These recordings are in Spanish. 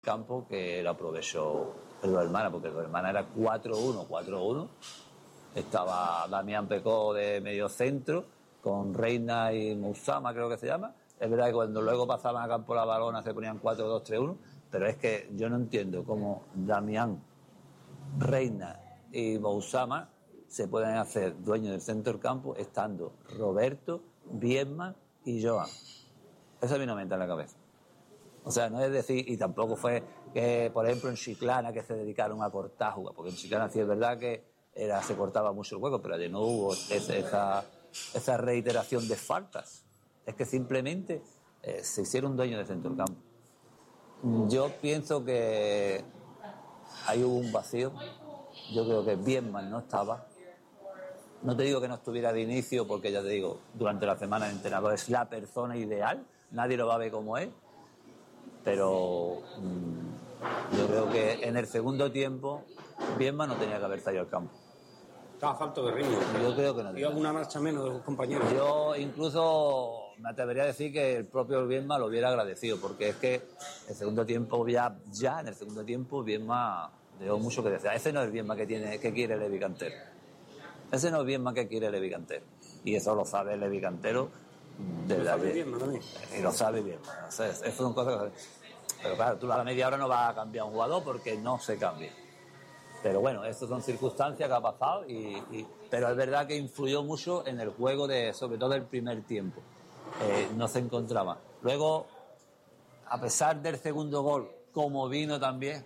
campo que lo aprovechó el Dos Hermanas, porque el Dos Hermanas era 4-1. Estaba Damián Pecó de medio centro, con Reina y Mousama, creo que se llama. Es verdad que cuando luego pasaban a campo la balona se ponían 4-2-3-1, pero es que yo no entiendo cómo Damián, Reina y Mousama se pueden hacer dueños del centro del campo estando Roberto, Bielma y Joan. Eso a mí no me entra en la cabeza. O sea, no es decir, y tampoco fue que, por ejemplo, en Chiclana que se dedicaron a cortar jugadas, porque en Chiclana sí es verdad que se cortaba mucho el juego, pero allí no hubo esa reiteración de faltas. Es que simplemente se hicieron dueños del centro del campo. Yo pienso que ahí hubo un vacío. Yo creo que Bielma no estaba. No te digo que no estuviera de inicio, porque ya te digo, durante la semana el entrenador es la persona ideal, nadie lo va a ver como es. Pero yo creo que en el segundo tiempo Bielma no tenía que haber salido al campo. Estaba falto de ritmo. Yo creo que no. ¿Había alguna marcha menos de los compañeros? Yo incluso me atrevería a decir que el propio Bielma lo hubiera agradecido, porque es que el segundo tiempo ya en el segundo tiempo Bielma dejó mucho que decir. Ese no es el Bielma que quiere Levi Cantero. Ese no es el Bielma que quiere Levi Cantero. Y eso lo sabe Levi Cantero. Lo sabe Bielma también. Y lo sabe Bielma. O sea, eso son cosas que... Pero claro, tú a la media hora no vas a cambiar un jugador porque no se cambia. Pero bueno, estas son circunstancias que ha pasado, pero es verdad que influyó mucho en el juego, sobre todo el primer tiempo. No se encontraba. Luego, a pesar del segundo gol, como vino también,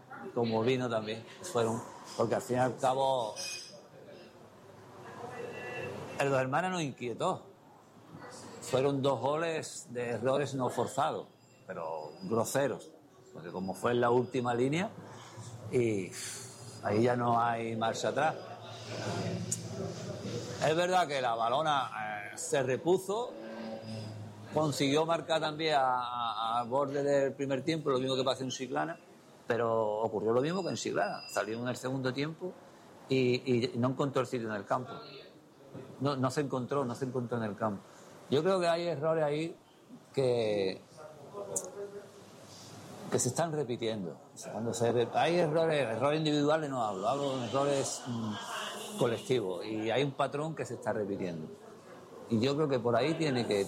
porque al fin y al cabo el Dos Hermanas nos inquietó. Fueron 2 goles de errores no forzados, pero groseros, porque como fue en la última línea, y ahí ya no hay marcha atrás. Es verdad que la balona se repuso, consiguió marcar también a borde del primer tiempo, lo mismo que pasó en Chiclana, pero ocurrió lo mismo que en Chiclana. Salió en el segundo tiempo y no encontró el sitio en el campo. No se encontró en el campo. Yo creo que hay errores ahí que se están repitiendo. O sea, hay errores individuales no hablo de errores colectivos, y hay un patrón que se está repitiendo. Y yo creo que por ahí tiene que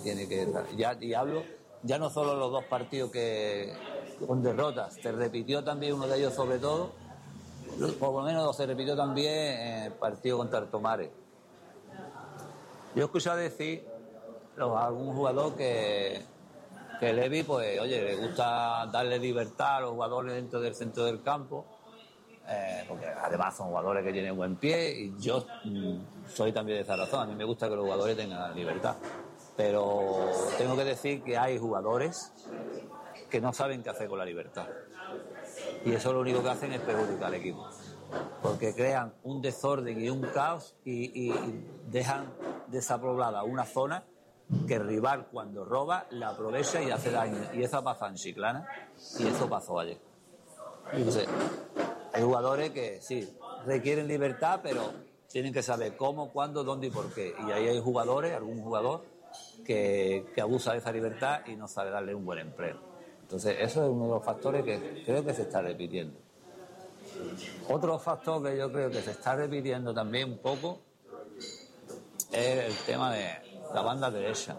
ya no solo los 2 partidos que con derrotas, se repitió también uno de ellos, sobre todo, por lo menos se repitió también el partido contra el Tomares. Yo he escuchado decir a algún jugador que Levi, pues, oye, le gusta darle libertad a los jugadores dentro del centro del campo, porque además son jugadores que tienen buen pie, y yo soy también de esa razón. A mí me gusta que los jugadores tengan libertad, pero tengo que decir que hay jugadores que no saben qué hacer con la libertad, y eso lo único que hacen es perjudicar al equipo, porque crean un desorden y un caos y dejan desapoblada una zona que el rival, cuando roba, la aprovecha y hace daño. Y eso pasa en Chiclana y eso pasó ayer. Entonces, hay jugadores que sí requieren libertad, pero tienen que saber cómo, cuándo, dónde y por qué. Y ahí hay algún jugador que abusa de esa libertad y no sabe darle un buen empleo. Entonces, eso es uno de los factores que creo que se está repitiendo. Otro factor que yo creo que se está repitiendo también un poco es el tema de la banda derecha.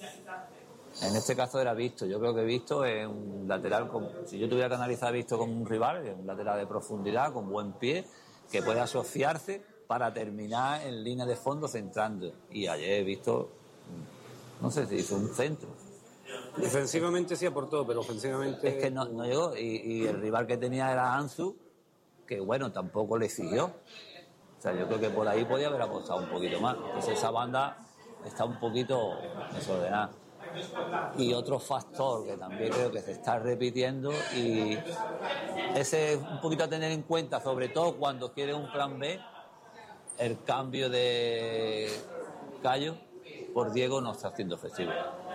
En este caso era Visto. Yo creo que Visto es un lateral, si yo tuviera que analizar a Visto como un rival, es un lateral de profundidad, con buen pie, que puede asociarse para terminar en línea de fondo centrando. Y ayer he visto, no sé si hizo un centro. Defensivamente sí aportó, pero ofensivamente... Es que no llegó. Y el rival que tenía era Ansu, que bueno, tampoco le siguió. O sea, yo creo que por ahí podía haber apostado un poquito más. Entonces esa banda está un poquito desordenada. Y otro factor que también creo que se está repitiendo, y ese es un poquito a tener en cuenta, sobre todo cuando quiere un plan B, el cambio de Cayo por Diego no está siendo efectivo,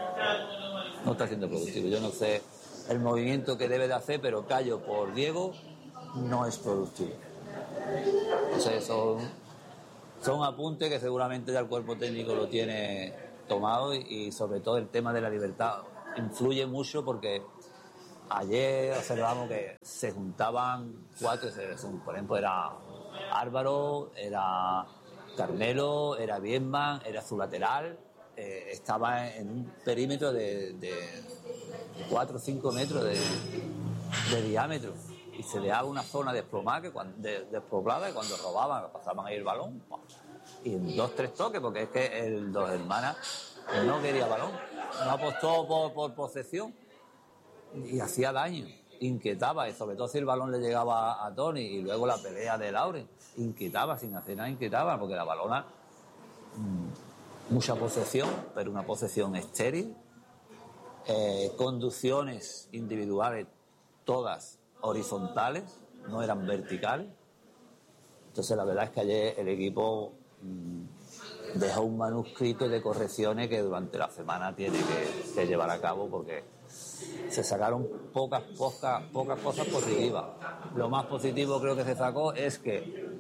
no está siendo productivo. Yo no sé el movimiento que debe de hacer, pero Cayo por Diego no es productivo. Entonces son apuntes que seguramente ya el cuerpo técnico lo tiene tomado, y sobre todo el tema de la libertad influye mucho, porque Ayer observamos que se juntaban 4, por ejemplo, era Álvaro, era Carmelo, era Bienman, era su lateral, estaba en un perímetro de 4 o 5 metros de diámetro, y se dejaba una zona despoblada y cuando robaban pasaban ahí el balón, y en 2 o 3 toques, porque es que el Dos Hermanas no quería balón, no apostó por posesión y hacía daño, inquietaba, y sobre todo si el balón le llegaba a Tony, y luego la pelea de Lauren, inquietaba, sin hacer nada inquietaba, porque la balona, mucha posesión, pero una posesión estéril, conducciones individuales todas horizontales, no eran verticales. Entonces la verdad es que ayer el equipo dejó un manuscrito de correcciones que durante la semana tiene que llevar a cabo, porque se sacaron pocas cosas positivas. Lo más positivo creo que se sacó es que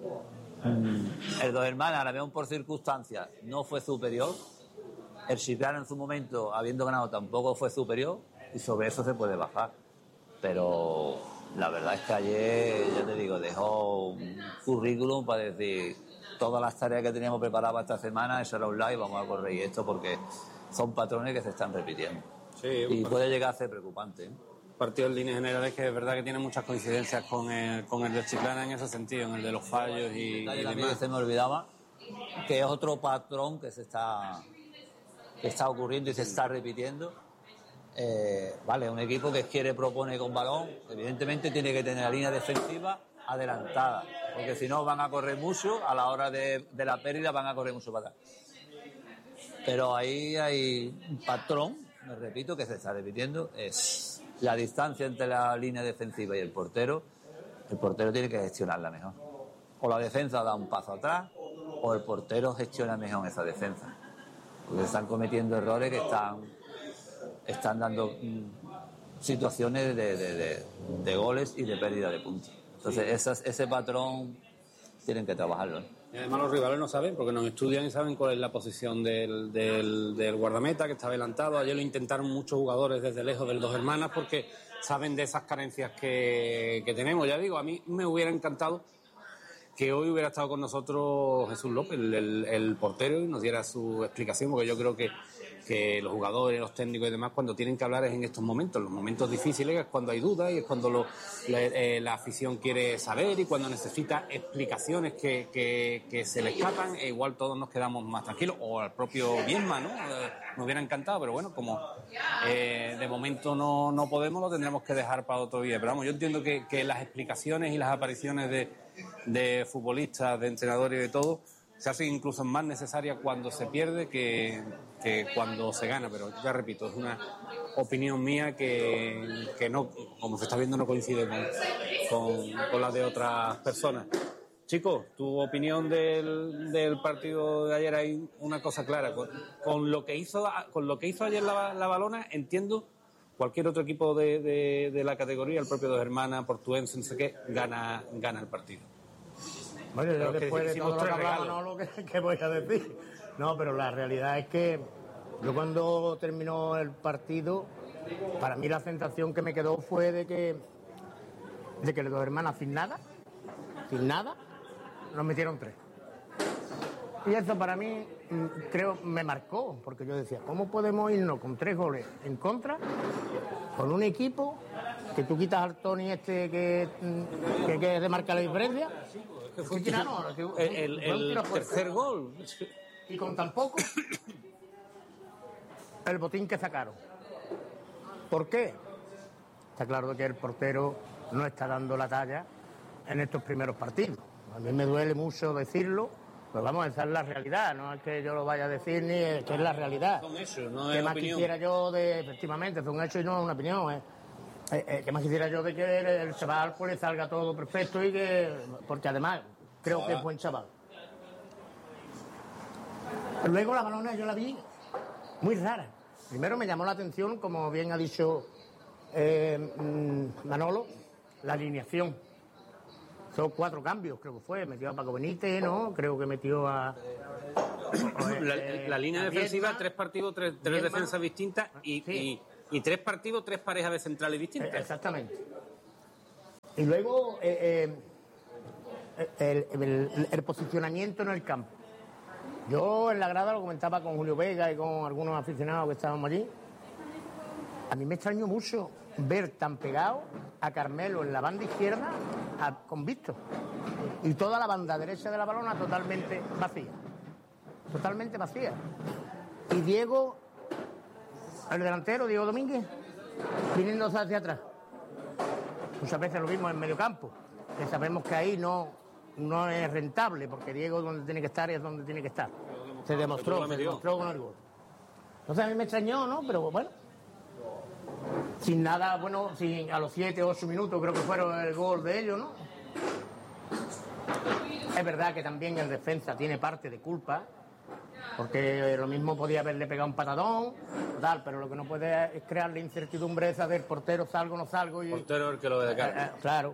el Dos Hermanas, a la mejor por circunstancias, no fue superior. El Chiclana en su momento, habiendo ganado, tampoco fue superior, y sobre eso se puede bajar. Pero la verdad es que ayer, ya te digo, dejó un currículum para decir todas las tareas que teníamos preparadas para esta semana, eso era un live, vamos a corregir esto, porque son patrones que se están repitiendo. Sí, y puede llegar a ser preocupante, ¿eh? Partido en líneas generales que es verdad que tiene muchas coincidencias con el de Chiclana en ese sentido, en el de los fallos y demás. Se me olvidaba que es otro patrón que está ocurriendo y se está repitiendo. Vale, un equipo que quiere proponer con balón, evidentemente tiene que tener la línea defensiva adelantada, porque si no van a correr mucho, a la hora de la pérdida van a correr mucho para atrás. Pero ahí hay un patrón, me repito, que se está repitiendo, es la distancia entre la línea defensiva y el portero. El portero tiene que gestionarla mejor. O la defensa da un paso atrás, o el portero gestiona mejor esa defensa. Porque están cometiendo errores que están dando situaciones de goles y de pérdida de puntos. Entonces ese patrón tienen que trabajarlo, ¿eh? Y además los rivales no saben, porque nos estudian y saben cuál es la posición del guardameta, que está adelantado. Ayer lo intentaron muchos jugadores desde lejos del Dos Hermanas, porque saben de esas carencias que tenemos. Ya digo, a mí me hubiera encantado que hoy hubiera estado con nosotros Jesús López, el portero, y nos diera su explicación, porque yo creo que los jugadores, los técnicos y demás, cuando tienen que hablar es en estos momentos, los momentos difíciles, es cuando hay dudas y es cuando la afición quiere saber y cuando necesita explicaciones que se le escapan, e igual todos nos quedamos más tranquilos, o al propio Bienma, ¿no? Me hubiera encantado, pero bueno, como de momento no podemos, lo tendremos que dejar para otro día. Pero vamos, yo entiendo que las explicaciones y las apariciones de futbolistas, de entrenadores y de todo, se hace incluso más necesaria cuando se pierde que cuando se gana, pero ya repito, es una opinión mía que no, como se está viendo, no coincide con la de otras personas. Chicos, tu opinión del partido de ayer, hay una cosa clara, con lo que hizo ayer la Valona, entiendo cualquier otro equipo de la categoría, el propio Dos Hermanas, Portuense, no sé qué, gana el partido. Bueno, yo después de todo lo que hablamos, no lo que voy a decir. No, pero la realidad es que yo cuando terminó el partido, para mí la sensación que me quedó fue de que los Dos Hermanas sin nada, nos metieron 3. Y eso para mí, creo, me marcó, porque yo decía, ¿cómo podemos irnos con 3 goles en contra con un equipo que tú quitas al Tony que demarca la diferencia? El tercer gol. Y con tan poco el botín que sacaron. ¿Por qué? Está claro que el portero no está dando la talla en estos primeros partidos. A mí me duele mucho decirlo, pero vamos, esa es la realidad, no es que yo lo vaya a decir ni es que es la realidad. Son hechos, no es ¿Qué más opinión? quisiera yo efectivamente, son hechos y no es una opinión, ¿qué más quisiera yo de que el chaval pues le salga todo perfecto y porque además creo que es buen chaval. Luego la Valona yo la vi muy rara. Primero me llamó la atención, como bien ha dicho Manolo, la alineación. Son 4 cambios, creo que fue. Metió a Paco Benítez, ¿no? Creo que metió a... La línea defensiva, 3 partidos, 3 defensas distintas y Y 3 partidos, 3 parejas de centrales distintas. Exactamente. Y luego el posicionamiento en el campo. Yo en la grada lo comentaba con Julio Vega y con algunos aficionados que estábamos allí. A mí me extrañó mucho ver tan pegado a Carmelo en la banda izquierda con Víctor. Y toda la banda derecha de la balona totalmente vacía. Totalmente vacía. Y Diego, el delantero, Diego Domínguez, viniéndose hacia atrás. Muchas veces lo vimos en medio campo, que sabemos que ahí no es rentable, porque Diego donde tiene que estar es donde tiene que estar. Se demostró con el gol. Entonces a mí me extrañó, ¿no? Pero bueno, sin nada, bueno, a los 7 o 8 minutos creo que fueron el gol de ellos, ¿no? Es verdad que también el defensa tiene parte de culpa, porque lo mismo podía haberle pegado un patadón, tal, pero lo que no puede es crearle incertidumbre esa del portero, salgo, no salgo. Y, portero es el que lo ve de cara. Claro.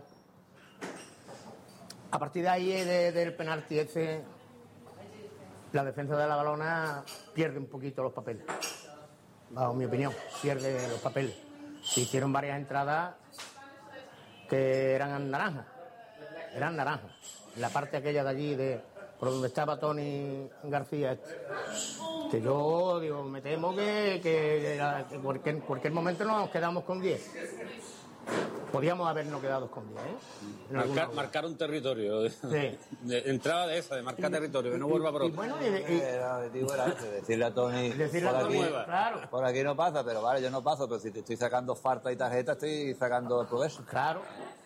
A partir de ahí, del penalti ese, la defensa de la balona pierde un poquito los papeles. Bajo mi opinión, pierde los papeles. Se hicieron varias entradas que eran naranjas. Eran naranjas. En la parte aquella de allí, por donde estaba Tony García, que yo digo, me temo que en cualquier momento nos quedamos con 10. Podíamos habernos quedado con 10, ¿eh? Marcar un territorio. Sí. Entrada de esa, de marcar territorio, que no vuelva por otro. Bueno, decirle a Tony, claro. Por aquí no pasa, pero vale, yo no paso, pero si te estoy sacando falta y tarjeta, estoy sacando el progreso. Claro.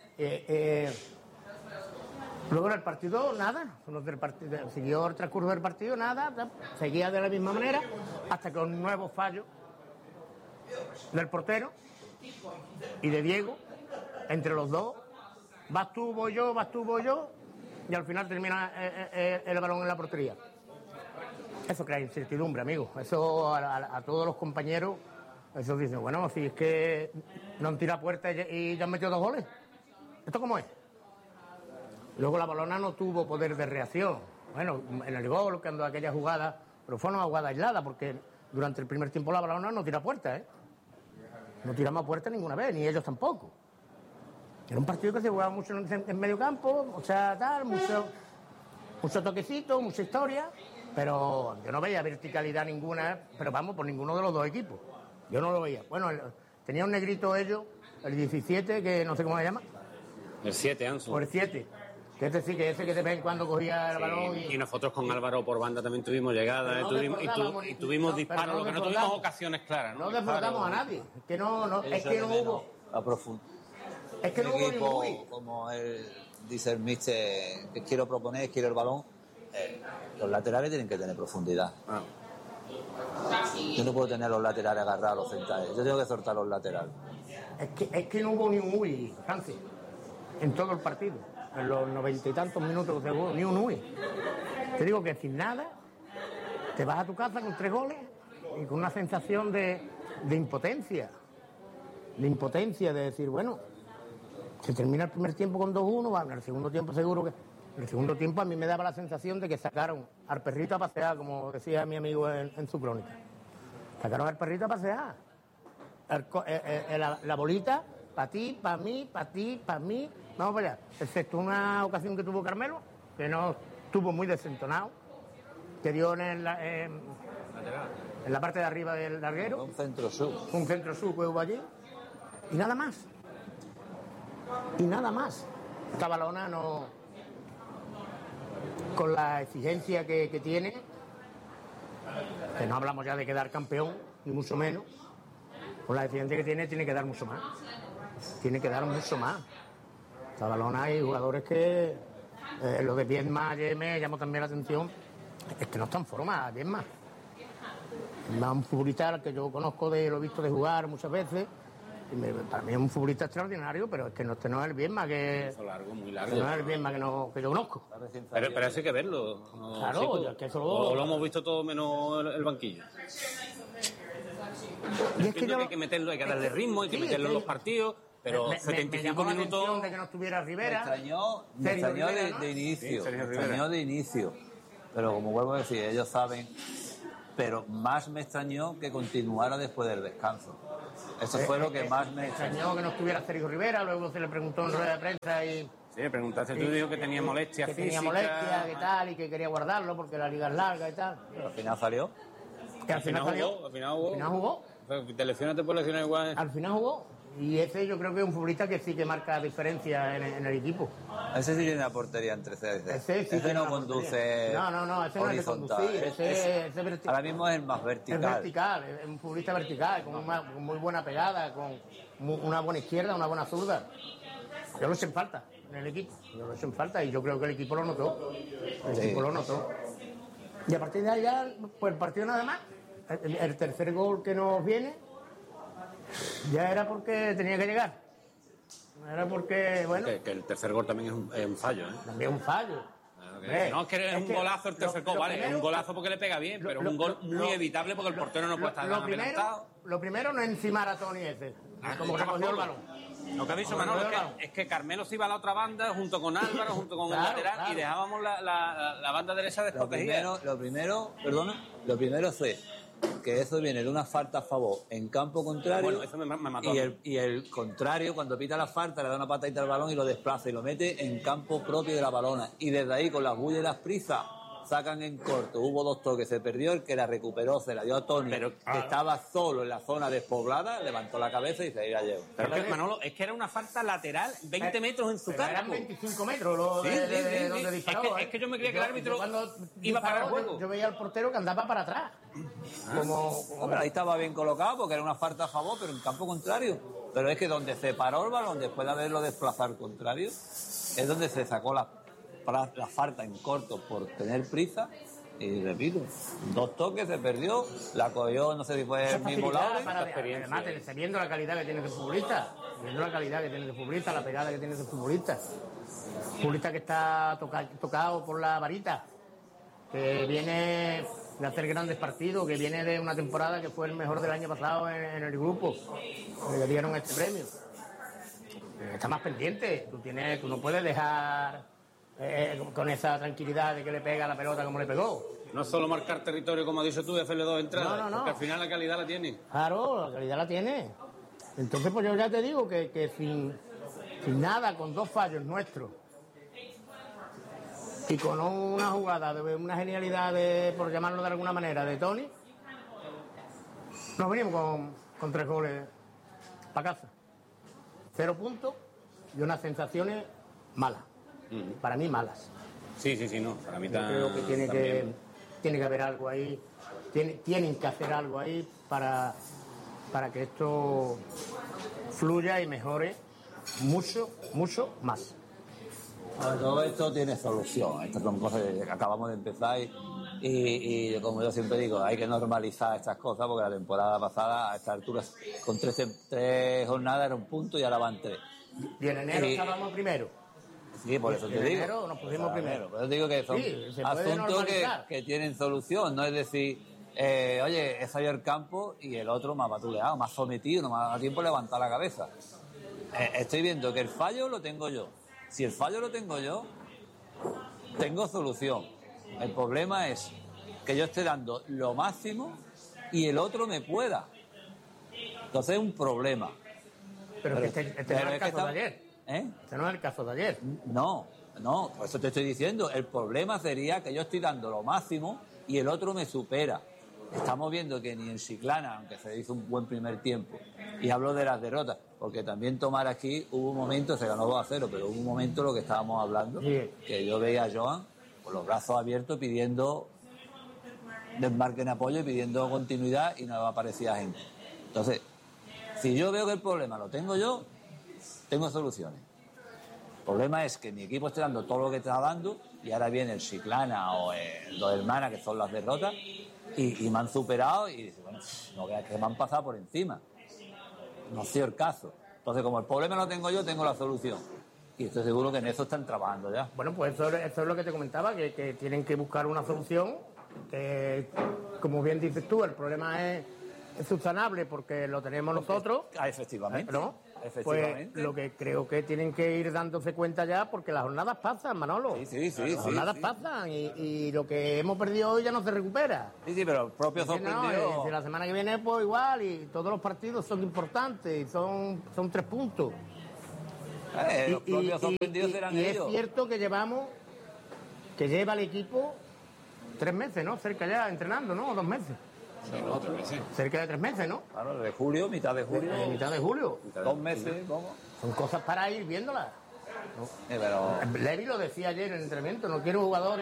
Luego en el partido, nada. Siguió el transcurso del partido, nada. Seguía de la misma manera, hasta que un nuevo fallo del portero y de Diego, entre los dos, vas tú, voy yo, y al final termina el balón en la portería. Eso crea incertidumbre, amigo. Eso a todos los compañeros, eso dicen, bueno, si es que no han tirado puerta y ya han metido 2 goles. ¿Esto cómo es? Luego la balona no tuvo poder de reacción. Bueno, en el gol, cuando aquella jugada, pero fue una jugada aislada, porque durante el primer tiempo la balona no tira puerta, ¿eh? No tiramos a puerta ninguna vez, ni ellos tampoco. Era un partido que se jugaba mucho en medio campo, mucho toquecito, mucha historia, pero yo no veía verticalidad ninguna, pero vamos, por ninguno de los dos equipos. Yo no lo veía. Bueno, tenía un negrito ellos, el 17, que no sé cómo se llama. El 7, Ansu. O el 7. Que ese que de vez en cuando cogía el balón. Y nosotros con Álvaro por banda también tuvimos llegadas, y tuvimos disparos, lo que no tuvimos ocasiones claras. No desbordamos a nadie. Es que no hubo. Es que no hubo ningún. Como dice el míster, que quiero proponer, quiero el balón. Los laterales tienen que tener profundidad. Yo no puedo tener los laterales agarrados a los centrales. Yo tengo que soltar los laterales. Es que no hubo ni un UI, Francis, en todo el partido. En los 90 y tantos minutos que se jugó, ni un UI. Te digo que sin nada, te vas a tu casa con 3 goles y con una sensación de impotencia. De impotencia, de decir, bueno, se termina el primer tiempo con 2-1, bueno, en el segundo tiempo seguro que... En el segundo tiempo a mí me daba la sensación de que sacaron al perrito a pasear, como decía mi amigo en su crónica. Sacaron al perrito a pasear. La bolita, para ti, para mí, para ti, para mí. Vamos para allá. Excepto una ocasión que tuvo Carmelo, que no estuvo muy desentonado, que dio en la parte de arriba del larguero. Un centro sur. Un centro sur que hubo allí. Y nada más. Y nada más. Esta balona no... Con la exigencia que tiene, que no hablamos ya de quedar campeón, ni mucho menos, con la exigencia que tiene que dar mucho más. Tiene que dar mucho más. Esta balona hay jugadores que, lo de Viedma ayer me llamó también la atención, es que no está en forma, Viedma. Es un futbolista al que yo conozco, lo he visto de jugar muchas veces. Para mí es un futbolista extraordinario, pero es que no es el Viedma que... Largo, muy largo. No es el Viedma que yo conozco. Pero eso hay que verlo. Claro, sí, que eso lo hemos visto todo menos el banquillo. Y es que hay que meterlo, hay que darle ritmo, hay que meterlo en los partidos, pero 75 minutos... de que no estuviera Rivera. Me extrañó de inicio. Me extrañó de inicio. Pero como vuelvo a decir, ellos saben... Pero más me extrañó que continuara después del descanso. Eso fue lo que más me extrañó que no estuviera Sergio Rivera, luego se le preguntó en rueda de prensa y... Sí, me preguntaste tú y dijo que tenía molestias que físicas. tenía molestias, que tal, y que quería guardarlo porque la liga es larga y tal. Pero al final salió. Que al final salió. Al final jugó. Te lesionas, te puedes lesionar igual. Al final jugó. Y ese yo creo que es un futbolista que sí que marca diferencia en el equipo. Ese sí tiene una portería entre C y C. Ese no conduce. No, ese no es de conducir. Ese ahora mismo es el más vertical. Es vertical, es un futbolista vertical, con muy buena pegada, con una buena izquierda, una buena zurda. Yo lo eché en falta en el equipo. Yo lo eché en falta y yo creo que el equipo lo notó. El equipo lo notó. Y a partir de allá, pues el partido nada más. El tercer gol que nos viene ya era porque tenía que llegar. Era porque, bueno... Que el tercer gol también es un fallo, ¿eh? También es un fallo. No es que es un golazo el tercer gol, vale, es un golazo porque le pega bien, pero es un gol muy evitable porque el portero no puede estar tan adelantado. Lo primero no es encimar a Toni ese, como recogió el balón. Lo que ha dicho Manolo es que Carmelo se iba a la otra banda junto con Álvaro, junto con el lateral y dejábamos la banda derecha desprotegida. Lo primero fue que eso viene de una falta a favor en campo contrario. Bueno, eso me mató. Y el contrario, cuando pita la falta, le da una patadita al balón y lo desplaza y lo mete en campo propio de la balona. Y desde ahí, con las bullas y las prisas, sacan en corto. Hubo 2 toques, se perdió, el que la recuperó se la dio a Toni, que estaba solo en la zona despoblada, levantó la cabeza y se iba a llevar. Pero es que, Manolo, es que era una falta lateral, 20 metros en su campo. Eran 25 metros de donde disparó. Es que yo me creía que el árbitro iba para el juego. Yo veía al portero que andaba para atrás. Pero ahí estaba bien colocado porque era una falta a favor, pero en campo contrario. Pero es que donde se paró el balón, después de haberlo desplazado al contrario, es donde se sacó la falta en corto por tener prisa. Y repito, 2 toques, se perdió, la cogió, no sé si fue el mismo lado. Además, viendo la calidad que tiene ese futbolista, la pegada que tiene ese futbolista. Futbolista que está tocado por la varita, que viene de hacer grandes partidos, que viene de una temporada que fue el mejor del año pasado en el grupo, que le dieron este premio. Está más pendiente, tú no puedes dejar... con esa tranquilidad de que le pega la pelota como le pegó. No es solo marcar territorio, como has dicho tú, y hacerle 2 entradas, no. porque al final la calidad la tiene. Claro, la calidad la tiene. Entonces, pues yo ya te digo que sin nada, con 2 fallos nuestros, y con una jugada, de una genialidad, por llamarlo de alguna manera, de Toni, nos venimos con 3 goles para casa. 0 puntos y unas sensaciones malas. Para mí malas. Sí, no, para mí también. Creo que tiene que haber algo ahí, tienen que hacer algo ahí para que esto fluya y mejore mucho más. Todo esto tiene solución. Estas son cosas que acabamos de empezar y como yo siempre digo, hay que normalizar estas cosas porque la temporada pasada a estas alturas con 3 jornadas era un punto y ahora van 3. Y en enero estábamos primero. Sí, por eso te digo. Enero nos pusimos primero. Por eso digo que son asuntos que tienen solución. No es decir, oye, he salido al campo y el otro me ha batuleado, me ha sometido, no me ha dado tiempo de levantar la cabeza. Estoy viendo que el fallo lo tengo yo. Si el fallo lo tengo yo, tengo solución. El problema es que yo esté dando lo máximo y el otro me pueda. Entonces es un problema. Pero este no es el caso de ayer. Este no es el caso de ayer. No, por eso te estoy diciendo. El problema sería que yo estoy dando lo máximo y el otro me supera. Estamos viendo que ni en Chiclana, aunque se hizo un buen primer tiempo, y hablo de las derrotas, porque también tomar aquí hubo un momento, se ganó 2-0, pero hubo un momento lo que estábamos hablando, que yo veía a Joan con los brazos abiertos pidiendo desmarque en apoyo y pidiendo continuidad y no aparecía gente. Entonces, si yo veo que el problema lo tengo yo, tengo soluciones. El problema es que mi equipo esté dando todo lo que está dando y ahora viene el Chiclana o el Dos Hermanas, que son las derrotas, y me han superado y dice, bueno, no veas que me han pasado por encima. No ha sido el caso. Entonces, como el problema lo tengo yo, tengo la solución. Y estoy seguro que en eso están trabajando ya. Bueno, pues eso es lo que te comentaba, que tienen que buscar una solución, que, como bien dices tú, el problema es subsanable porque lo tenemos nosotros. Efectivamente. ¿No? efectivamente. Pues lo que creo que tienen que ir dándose cuenta ya, porque las jornadas pasan, Manolo. Sí. Las jornadas pasan y lo que hemos perdido hoy ya no se recupera. Sí, pero el propio sorprendido... Si la semana que viene pues igual, y todos los partidos son importantes, y son 3 puntos. los propios sorprendidos serán ellos. Es cierto que lleva el equipo 3 meses, ¿no? Cerca ya, entrenando, ¿no? 2 meses. Sí, no, 3 meses. Cerca de 3 meses, ¿no? Claro, de julio, mitad de julio. Mitad de julio. 2 meses, ¿cómo? Son cosas para ir viéndolas. Pero... Levi lo decía ayer en el entrenamiento, no quiero jugadores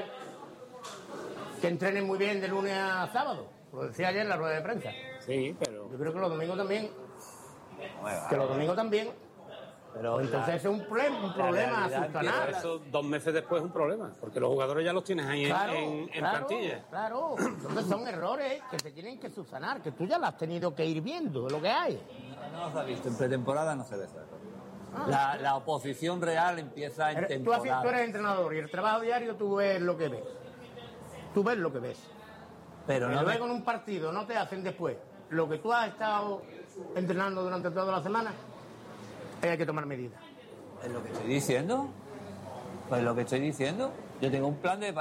que entrenen muy bien de lunes a sábado. Lo decía ayer en la rueda de prensa. Sí, pero... Yo creo que los domingos también. Bueno, Que los domingos también. pero Entonces ese es un problema a realidad subsanar. Eso 2 meses después es un problema, porque los jugadores ya los tienes ahí en plantilla. Claro, entonces son errores que se tienen que subsanar, que tú ya las has tenido que ir viendo, es lo que hay. no se ha visto, en pretemporada no se ve eso. La oposición real empieza en Tú temporada. eres entrenador y el trabajo diario tú ves lo que ves. Tú ves lo que ves. Pero no luego en un partido no te hacen después lo que tú has estado entrenando durante toda la semana, hay que tomar medidas. Es lo que estoy diciendo. Pues lo que estoy diciendo. Yo tengo un plan de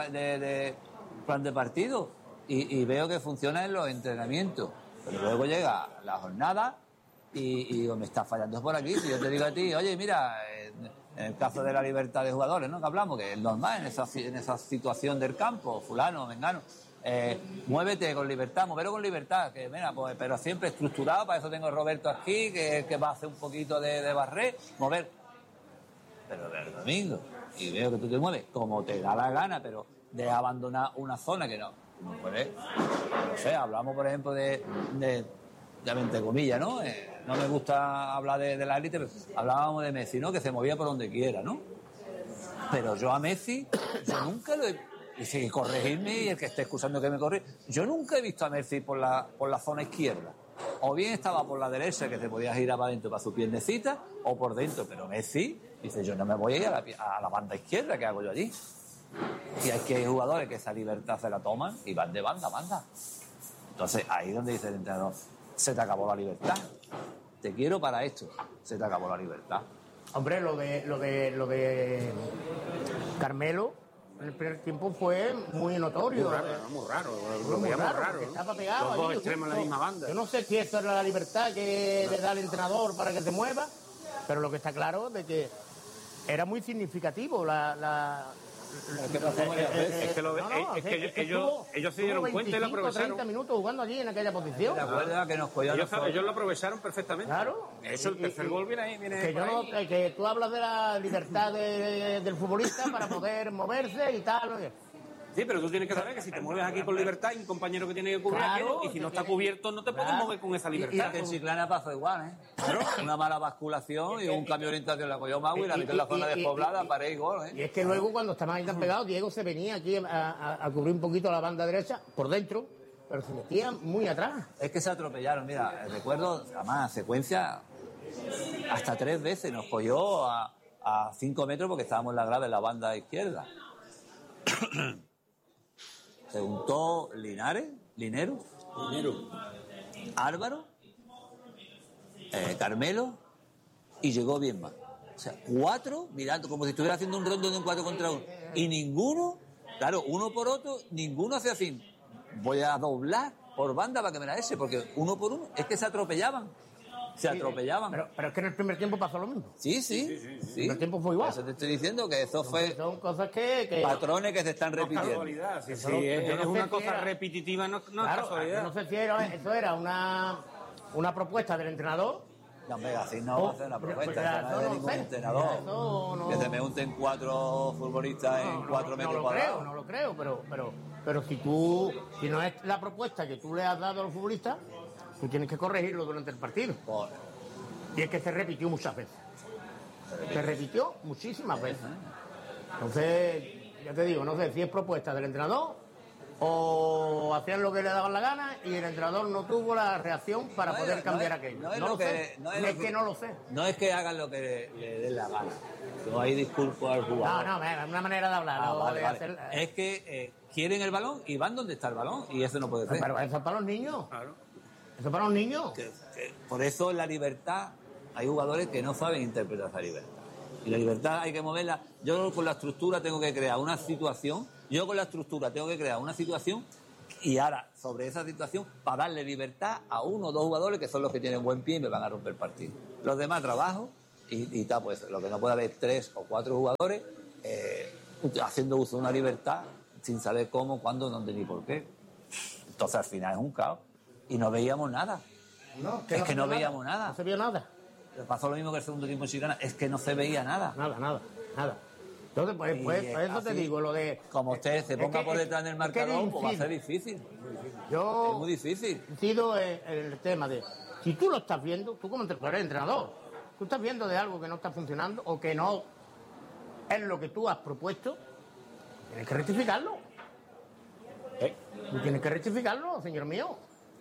partido y veo que funciona en los entrenamientos. Pero luego llega la jornada y digo, me está fallando por aquí. Si yo te digo a ti, oye, mira, en el caso de la libertad de jugadores, ¿no? Que hablamos, que es normal en esa situación del campo, fulano, mengano. Muévete con libertad, moverlo con libertad, que mira, pues, pero siempre estructurado, para eso tengo a Roberto aquí, que va a hacer un poquito de barrer, mover. Pero el domingo, y veo que tú te mueves como te da la gana, pero de abandonar una zona que no puedes. No sé, hablamos por ejemplo de entre comillas, ¿no? No me gusta hablar de la élite, pero hablábamos de Messi, ¿no? Que se movía por donde quiera, ¿no? Pero yo a Messi, yo nunca lo he... Y si corregirme, y el que esté excusando que me corrija, yo nunca he visto a Messi por la zona izquierda. O bien estaba por la derecha, que te podías ir para adentro para su piernecita, o por dentro. Pero Messi dice, yo no me voy a ir a la banda izquierda, ¿qué hago yo allí? Y hay que jugadores que esa libertad se la toman y van de banda a banda. Entonces, ahí es donde dice el entrenador, se te acabó la libertad. Te quiero para esto. Se te acabó la libertad. Hombre, lo de Carmelo en el primer tiempo fue muy notorio. Muy raro. Muy raro, que estaba pegado. Los dos allí, extremos en la misma banda. Yo no sé si eso era la libertad que le da el entrenador para que se mueva, pero lo que está claro es de que era muy significativo ellos se dieron cuenta y lo aprovecharon. 30 minutos jugando allí en aquella posición. ¿Te acuerdas que nos cogió Ellos lo aprovecharon perfectamente. Claro. De hecho, el tercer gol viene Que tú hablas de la libertad del futbolista para poder moverse y tal. Sí, pero tú tienes que saber que si te mueves aquí con libertad hay un compañero que tiene que cubrir aquello, y si no está cubierto no te puedes mover con esa libertad. Y que en Chiclana pasó igual, ¿eh? Una mala basculación y un cambio de orientación la cogió Mau y la metió en la zona despoblada, pared y gol, ¿eh? Y es que luego cuando estaban ahí tan pegados, Diego se venía aquí a cubrir un poquito la banda derecha por dentro, pero se metía muy atrás. Es que se atropellaron, mira, recuerdo, además, secuencia, hasta 3 veces nos cogió a 5 metros porque estábamos en la grada en la banda izquierda. Se juntó Linero, Álvaro, Carmelo y llegó bien más. O sea, 4 mirando, como si estuviera haciendo un rondo de un 4 contra 1. Y ninguno, claro, uno por otro, ninguno hacía así. Voy a doblar por banda para que me la ese, porque uno por uno, es que se atropellaban. Atropellaban. Pero es que en el primer tiempo pasó lo mismo. Sí. El primer tiempo fue igual. Eso te estoy diciendo que eso fue... Son cosas que... Patrones que se están repitiendo. Es una cosa repetitiva, no es casualidad. No sé si eso era una propuesta del entrenador. No, hombre, así no va a hacer una propuesta. Eso no es de ningún entrenador. Que se me unten 4 futbolistas en 4 metros cuadrados. No lo creo, pero si no es la propuesta que tú le has dado a los futbolistas, tú tienes que corregirlo durante el partido. Y es que se repitió muchas veces. Se repitió muchísimas veces. Entonces, ya te digo, no sé si es propuesta del entrenador o hacían lo que le daban la gana y el entrenador no tuvo la reacción para poder cambiar aquello. No lo sé. No lo sé. No es que hagan lo que le den la gana. Yo ahí disculpo al jugador. No, es una manera de hablar. Vale. Es que quieren el balón y van donde está el balón y eso no puede ser. Pero eso es para los niños. Claro. Eso es para los niños. Por eso la libertad hay jugadores que no saben interpretar esa libertad. Y la libertad hay que moverla. Yo con la estructura tengo que crear una situación, y ahora, sobre esa situación, para darle libertad a uno o dos jugadores que son los que tienen buen pie y me van a romper el partido. Los demás trabajo y tal, pues lo que no puede haber 3 o 4 jugadores haciendo uso de una libertad sin saber cómo, cuándo, dónde ni por qué. Entonces al final es un caos. Y no veíamos nada. Es que no veíamos nada. No se vio nada. Pasó lo mismo que el segundo tiempo en Chicana, es que no se veía nada. Nada. Entonces, pues eso te digo, lo de... Como usted se ponga por detrás del marcador, pues va a ser difícil. Yo es muy difícil. Incido en el tema de, si tú lo estás viendo, tú como eres entrenador, tú estás viendo de algo que no está funcionando o que no es lo que tú has propuesto, tienes que rectificarlo. Tú tienes que rectificarlo, señor mío.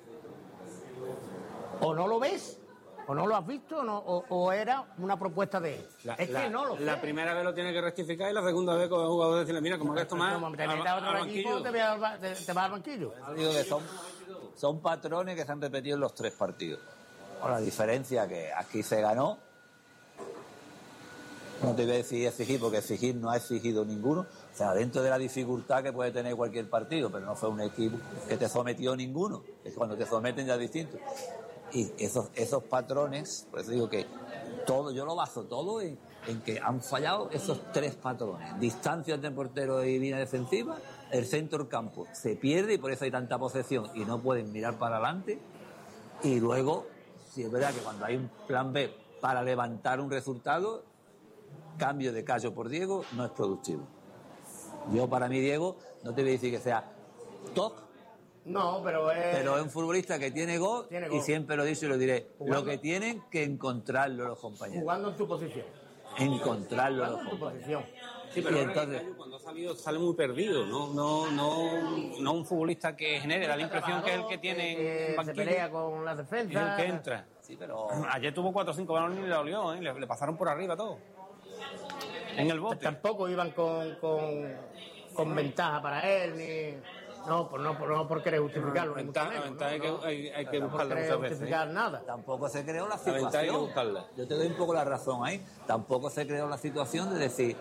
O no lo ves, o no lo has visto, o era una propuesta de él. Que no lo sé. La primera vez lo tiene que rectificar y la segunda vez con el jugador decirle, mira, como que esto más te metes a otro equipo, te vas al banquillo. Yo digo que son patrones que se han repetido en los 3 partidos. Ahora, la diferencia que aquí se ganó, no te voy a decir exigir, porque exigir no ha exigido ninguno. O sea, dentro de la dificultad que puede tener cualquier partido, pero no fue un equipo que te sometió ninguno. Es cuando te someten ya es distinto. Y esos patrones, por eso digo que todo, yo lo baso todo en que han fallado esos 3 patrones. Distancia entre el portero y línea defensiva, el centro del campo se pierde y por eso hay tanta posesión y no pueden mirar para adelante. Y luego, si es verdad que cuando hay un plan B para levantar un resultado, cambio de Cayo por Diego no es productivo. Yo, para mí, Diego, no te voy a decir que sea top. No, pero es un futbolista que tiene gol, y siempre lo he dicho y lo diré. Jugando. Lo que tienen que encontrarlo los compañeros. Jugando en tu posición. Encontrarlo los compañeros. Sí, pero entonces, cuando ha salido sale muy perdido, no un futbolista que genere, da la impresión que es el que tiene se pelea con las defensas. Es el que entra. Sí, pero ayer tuvo 4 o 5 balones y le olió, le pasaron por arriba todo. En el bote. Tampoco iban con ventaja para él, ni... No por querer justificarlo. Ventaja hay que buscarla muchas veces. Justificar nada. Tampoco se creó la ventaja hay que situación. buscarla. Yo te doy un poco la razón ahí. Tampoco se creó la situación de decir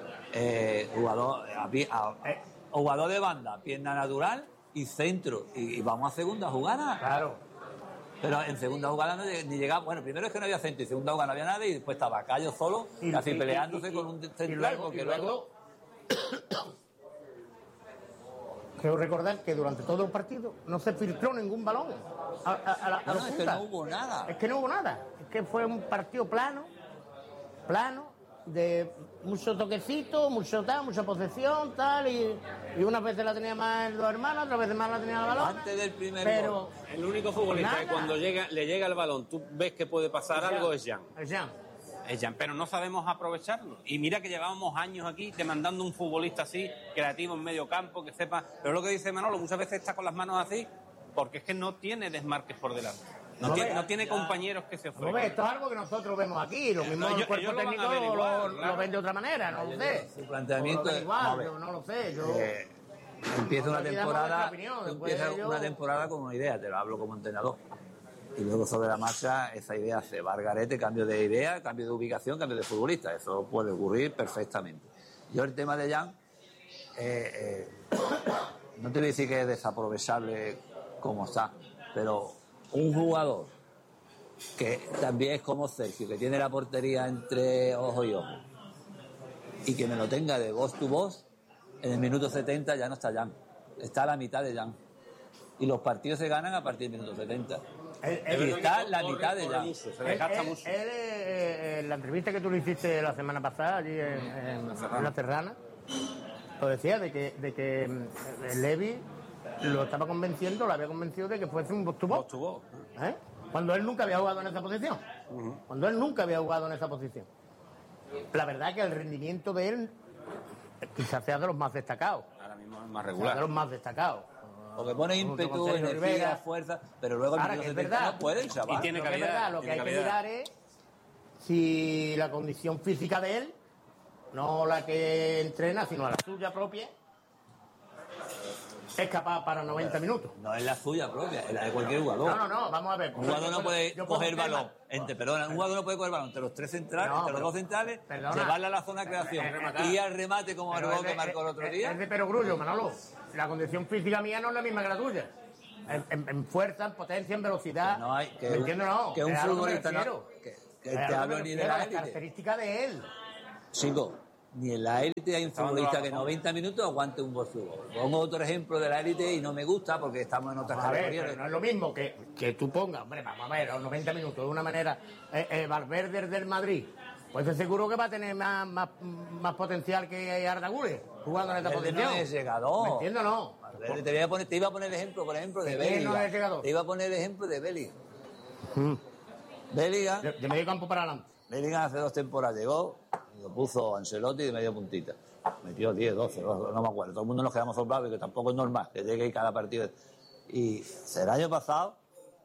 jugador de banda, pierna natural y centro. Y vamos a segunda jugada. Claro. Pero en segunda jugada ni llegaba. Bueno, primero es que no había centro y segunda jugada no había nada y después estaba Cayo solo, casi peleándose con un central. Y luego quiero recordar que durante todo el partido no se filtró ningún balón a la es que no hubo nada. Es que no hubo nada. Es que fue un partido plano, de mucho toquecito, mucha posesión, tal, y unas veces la tenía más los hermanos, otras veces más la tenía la balón. Antes del primer pero gol. El único futbolista que cuando le llega el balón, tú ves que puede pasar algo, es Jan. Es Jan, pero no sabemos aprovecharlo. Y mira que llevábamos años aquí demandando un futbolista así, creativo en medio campo, que sepa. Pero lo que dice Manolo, muchas veces está con las manos así, porque es que no tiene desmarques por delante. No tiene compañeros que se ofrezcan. Esto es algo que nosotros vemos aquí. Lo mismo el cuerpo técnico lo ven de otra manera, no lo sé. Su planteamiento es igual, yo no lo sé. Empieza una temporada con una idea, te lo hablo como entrenador. Y luego sobre la marcha esa idea se va al garete, cambio de idea, cambio de ubicación, cambio de futbolista. Eso puede ocurrir perfectamente. Yo el tema de Jan, no te voy a decir que es desaprovechable como está, pero un jugador que también es como Sergio, que tiene la portería entre ojo y ojo, y que me lo tenga de voz to voz, en el minuto 70 ya no está Jan, está a la mitad de Jan. Y los partidos se ganan a partir del minuto 70. Y está la mitad de Jan. Se desgasta mucho. En la entrevista que tú le hiciste la semana pasada allí en La Serrana, lo decía de que Levi lo había convencido de que fuese un box to box. Cuando él nunca había jugado en esa posición. La verdad es que el rendimiento de él quizás sea de los más destacados. Ahora mismo es más regular. De los más destacados. Porque pone ímpetu, energía, fuerza, pero luego ahora, es verdad, no puede el chaval. Y tiene calidad. Lo que hay que mirar es si la condición física de él, no la que entrena, sino la suya propia, es capaz para 90 minutos. No es la suya propia, es la de cualquier jugador. No, vamos a ver. Un jugador no puede coger el balón. Un jugador no puede coger el balón entre los tres centrales, entre los dos centrales, llevarla a la zona de creación y al remate como marcó que marcó el otro día. Es de perogrullo, Manolo. La condición física mía no es la misma que la tuya. En fuerza, en potencia, en velocidad. No hay, ¿Me entiendes? No. Que un futbolista no. Que te hablo ni de la élite. Característica de él. Chico, ni en la élite hay un futbolista que 90 minutos aguante un buen fútbol. Pongo otro ejemplo de la élite y no me gusta porque estamos en otras categorías. No es lo mismo que tú pongas, hombre, vamos a ver, a los 90 minutos de una manera, Valverde del Madrid, pues es seguro que va a tener más potencial que Arda Güler jugando en esta posición. No es llegador. ¿Me entiendes o no? Te iba a poner el ejemplo, por ejemplo, de Bellingham. No es llegador. Te iba a poner el ejemplo de Bellingham. Bellingham. De medio campo para adelante. Bellingham hace 2 temporadas llegó y lo puso Ancelotti de media puntita. Metió 10, 12, no me acuerdo. Todo el mundo nos quedamos soplados, que tampoco es normal que llegue cada partido. Y el año pasado,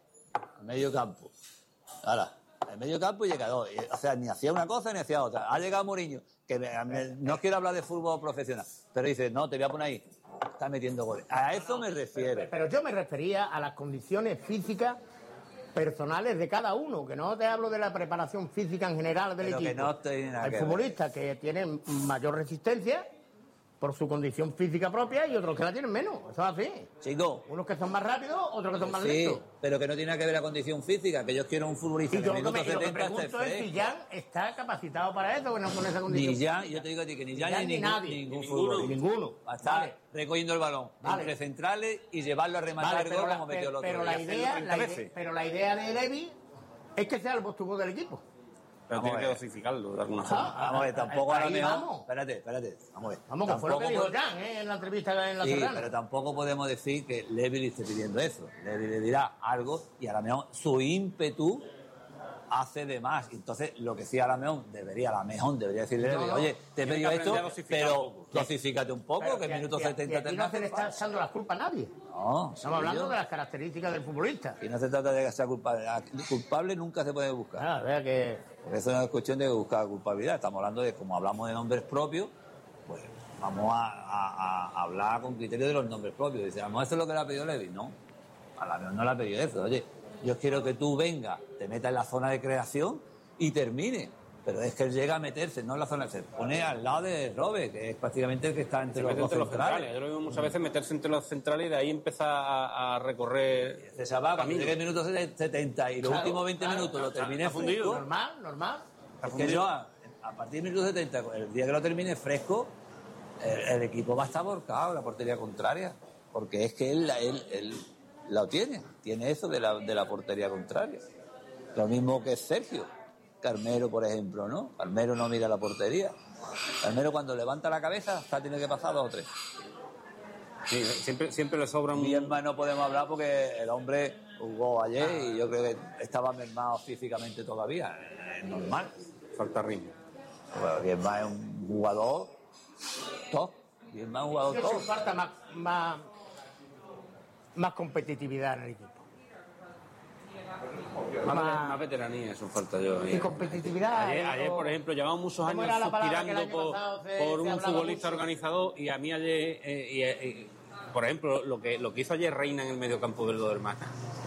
a medio campo. Ahora, en medio campo y llegador. O sea, ni hacía una cosa ni hacía otra. Ha llegado Mourinho, que no quiero hablar de fútbol profesional, pero dice, no, te voy a poner ahí. Está metiendo goles. A eso me refiero. Pero yo me refería a las condiciones físicas personales de cada uno, que no te hablo de la preparación física en general del equipo. Que no tiene nada Hay que futbolistas que tienen mayor resistencia por su condición física propia y otros que la tienen menos. Eso es así. Chico. Unos que son más rápidos, otros que son más sí, lentos. pero que no tiene nada que ver la condición física, que yo quiero un futbolista Y que yo en lo minutos que 70 me pregunto es si Jan está capacitado para eso, que no con esa condición. Ni Jan, yo te digo a ti que ni Jan ni nadie. ningún futbolista. Ninguno. Va a estar recogiendo el balón entre centrales y llevarlo a rematar el gol como metió el otro. Pero la idea de Levi es que sea el postuvo del equipo. Pero tiene que dosificarlo de alguna forma. Vamos a ver, tampoco a lo mejor... Vamos. Espérate. Vamos a ver. Vamos, que fue lo que dijo Jan en la entrevista en la Serrana. Pero tampoco podemos decir que Levi le esté pidiendo eso. Levi le dirá algo y a lo mejor su ímpetu hace de más. Entonces, lo que sí a la mejor debería decirle, oye, te he pedido esto, pero dosifícate un poco, que en minutos 70 te no se le está echando la culpa a nadie. No, estamos hablando de las características del futbolista. Y no se trata de que sea culpable. Culpable nunca se puede buscar. Vea que... Eso no es cuestión de buscar culpabilidad. Estamos hablando de, como hablamos de nombres propios, pues vamos a hablar con criterio de los nombres propios. Dice, vamos, eso es lo que le ha pedido Levi. No, a la mejor no le ha pedido eso. Oye, yo quiero que tú vengas, te metas en la zona de creación y termine. Pero es que él llega a meterse, no en la zona, se pone al lado de Robert, que es prácticamente el que está entre los dos centrales. Yo lo veo muchas veces meterse entre los centrales y de ahí empezar a recorrer. Se va, cuando llegue el minuto 70 y los últimos 20 minutos lo termine fundido. Normal. Es que yo, a partir del minuto 70, el día que lo termine fresco, el equipo va a estar volcado, la portería contraria. Porque es que él lo tiene eso de la portería contraria. Lo mismo que Sergio. Carmelo, por ejemplo, ¿no? Carmelo no mira la portería. Carmelo cuando levanta la cabeza hasta tiene que pasar 2 o 3. Sí, siempre le sobran... Bien más no podemos hablar porque el hombre jugó ayer y yo creo que estaba mermado físicamente todavía. Es normal. Falta ritmo. Bueno, bien más es un jugador top. Bien más un jugador top. Creo que falta más competitividad en el equipo. Más veteranía, eso falta yo. Y competitividad. Ayer, por ejemplo, llevamos muchos años suspirando por un futbolista organizado y a mí ayer, por ejemplo, lo que hizo ayer Reina en el mediocampo del Dobermana.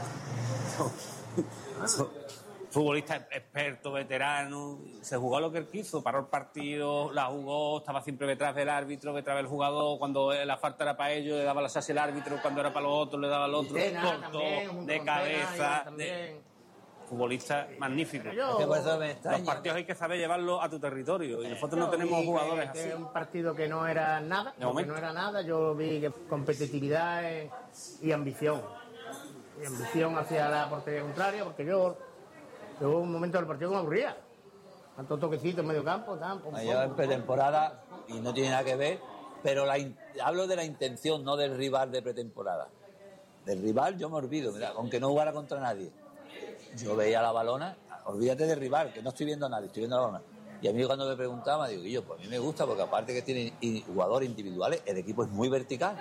Futbolista experto, veterano, se jugó lo que él quiso, paró el partido, la jugó, estaba siempre detrás del árbitro, detrás del jugador, cuando la falta era para ellos le daba la sase al árbitro, cuando era para los otros le daba al otro, cortó, de cabeza, futbolista magnífico. Los partidos hay que saber llevarlos a tu territorio y nosotros no tenemos jugadores así. Un partido que no era nada, yo vi que competitividad y ambición. Y ambición hacia la portería contraria, porque yo hubo un momento del partido que me aburría. Tantos toquecitos en medio campo, Yo en pretemporada, y no tiene nada que ver, pero hablo de la intención, no del rival de pretemporada. Del rival yo me olvido, mira, aunque no jugara contra nadie. Yo veía la balona, olvídate del rival, que no estoy viendo a nadie, estoy viendo la balona. Y a mí cuando me preguntaba, digo, yo, pues a mí me gusta, porque aparte que tiene jugadores individuales, el equipo es muy vertical.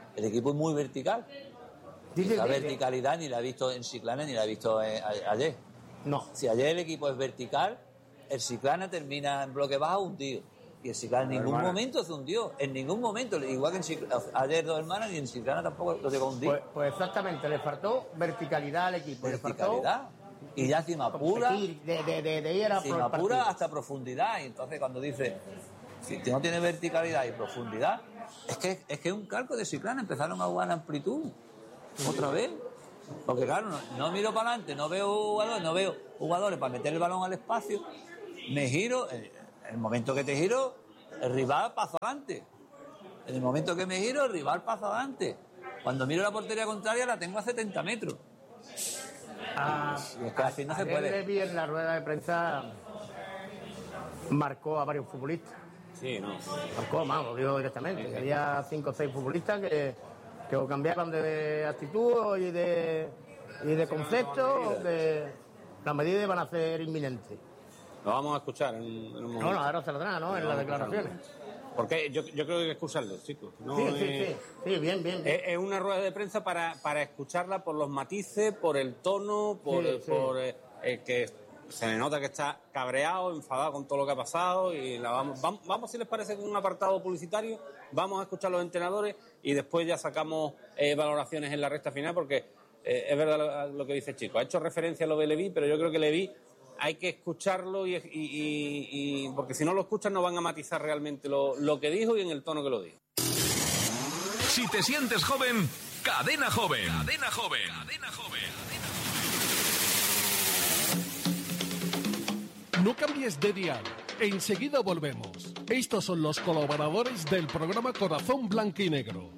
La verticalidad ni la he visto en Chiclana ni la he visto ayer. No. Si ayer el equipo es vertical, el Chiclana termina en bloque bajo hundido. Y el Chiclana en ningún momento se hundió, en ningún momento. Igual que ayer Dos Hermanas, y en Chiclana tampoco lo llegó a hundir. Pues exactamente, le faltó verticalidad al equipo. Verticalidad. Y ya Cimapura, de ir a Cimapura hasta profundidad. Y entonces cuando dice, si no tiene verticalidad y profundidad, es que es un calco de Chiclana. Empezaron a jugar en amplitud otra vez. Porque claro, no miro para adelante, no veo jugadores para meter el balón al espacio. Me giro, en el momento que te giro, el rival pasa adelante. En el momento que me giro, el rival pasa adelante. Cuando miro la portería contraria, la tengo a 70 metros. Y es que así no se puede. Levy en la rueda de prensa marcó a varios futbolistas. Sí, no. Marcó, lo digo directamente. Que había 5 o 6 futbolistas que o cambiaban de actitud y de concepto, que las medidas van a ser inminentes. Lo vamos a escuchar en un momento. No, ahora saldrá, ¿no? En las declaraciones. Porque yo creo que hay que escucharlo, chicos. No Sí, bien. Es una rueda de prensa para escucharla por los matices, por el tono, por que se le nota que está cabreado, enfadado con todo lo que ha pasado. Y vamos si les parece, con un apartado publicitario. Vamos a escuchar los entrenadores y después ya sacamos valoraciones en la recta final, porque es verdad lo que dice Chico. Ha hecho referencia a lo de Levy, pero yo creo que Levy hay que escucharlo y porque si no lo escuchan no van a matizar realmente lo que dijo y en el tono que lo dijo. Si te sientes joven, Cadena Joven. Cadena Joven. Cadena Joven. No cambies de dial. Enseguida volvemos. Estos son los colaboradores del programa Corazón Blanquinegro.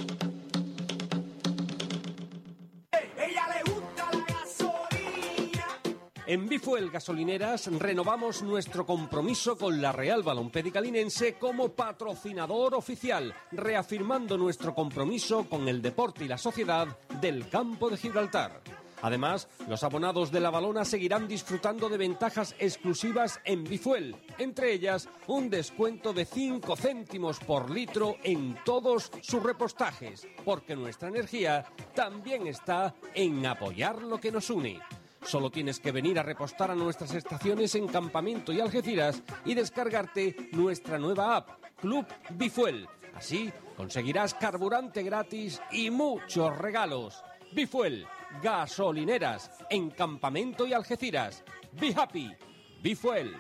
En Bifuel Gasolineras renovamos nuestro compromiso con la Real Balompédica Linense como patrocinador oficial, reafirmando nuestro compromiso con el deporte y la sociedad del Campo de Gibraltar. Además, los abonados de la Balona seguirán disfrutando de ventajas exclusivas en Bifuel, entre ellas un descuento de 5 céntimos por litro en todos sus repostajes, porque nuestra energía también está en apoyar lo que nos une. Solo tienes que venir a repostar a nuestras estaciones en Campamento y Algeciras y descargarte nuestra nueva app, Club Bifuel. Así conseguirás carburante gratis y muchos regalos. Bifuel, gasolineras en Campamento y Algeciras. Be happy, Bifuel.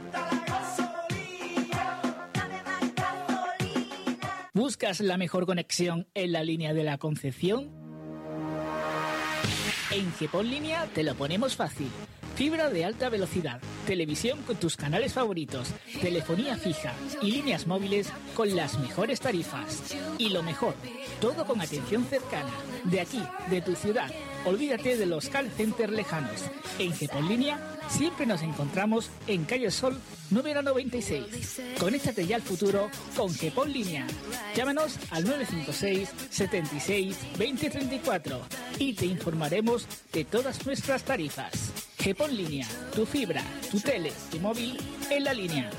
¿Buscas la mejor conexión en la línea de la Concepción? En GEPON Línea te lo ponemos fácil. Fibra de alta velocidad, televisión con tus canales favoritos, telefonía fija y líneas móviles con las mejores tarifas. Y lo mejor, todo con atención cercana, de aquí, de tu ciudad. Olvídate de los call centers lejanos. En GEPON Línea siempre nos encontramos en Calle Sol número 96. Conéctate ya al futuro con GEPON Línea. Llámanos al 956 76 20 34 y te informaremos de todas nuestras tarifas. GEPON Línea, tu fibra, tu tele, tu móvil en la línea.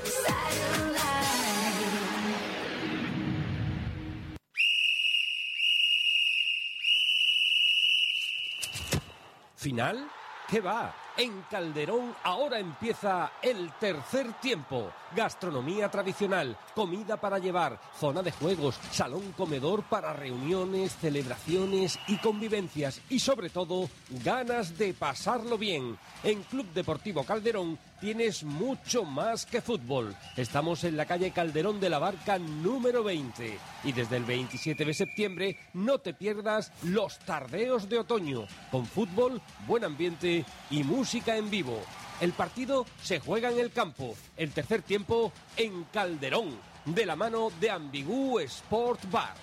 ¿Final? ¿Qué va? En Calderón ahora empieza el tercer tiempo. Gastronomía tradicional, comida para llevar, zona de juegos, salón comedor para reuniones, celebraciones y convivencias. Y sobre todo, ganas de pasarlo bien. En Club Deportivo Calderón tienes mucho más que fútbol. Estamos en la calle Calderón de la Barca número 20. Y desde el 27 de septiembre no te pierdas los tardeos de otoño. Con fútbol, buen ambiente y música en vivo. El partido se juega en el campo. El tercer tiempo en Calderón. De la mano de Ambigú Sport Bar.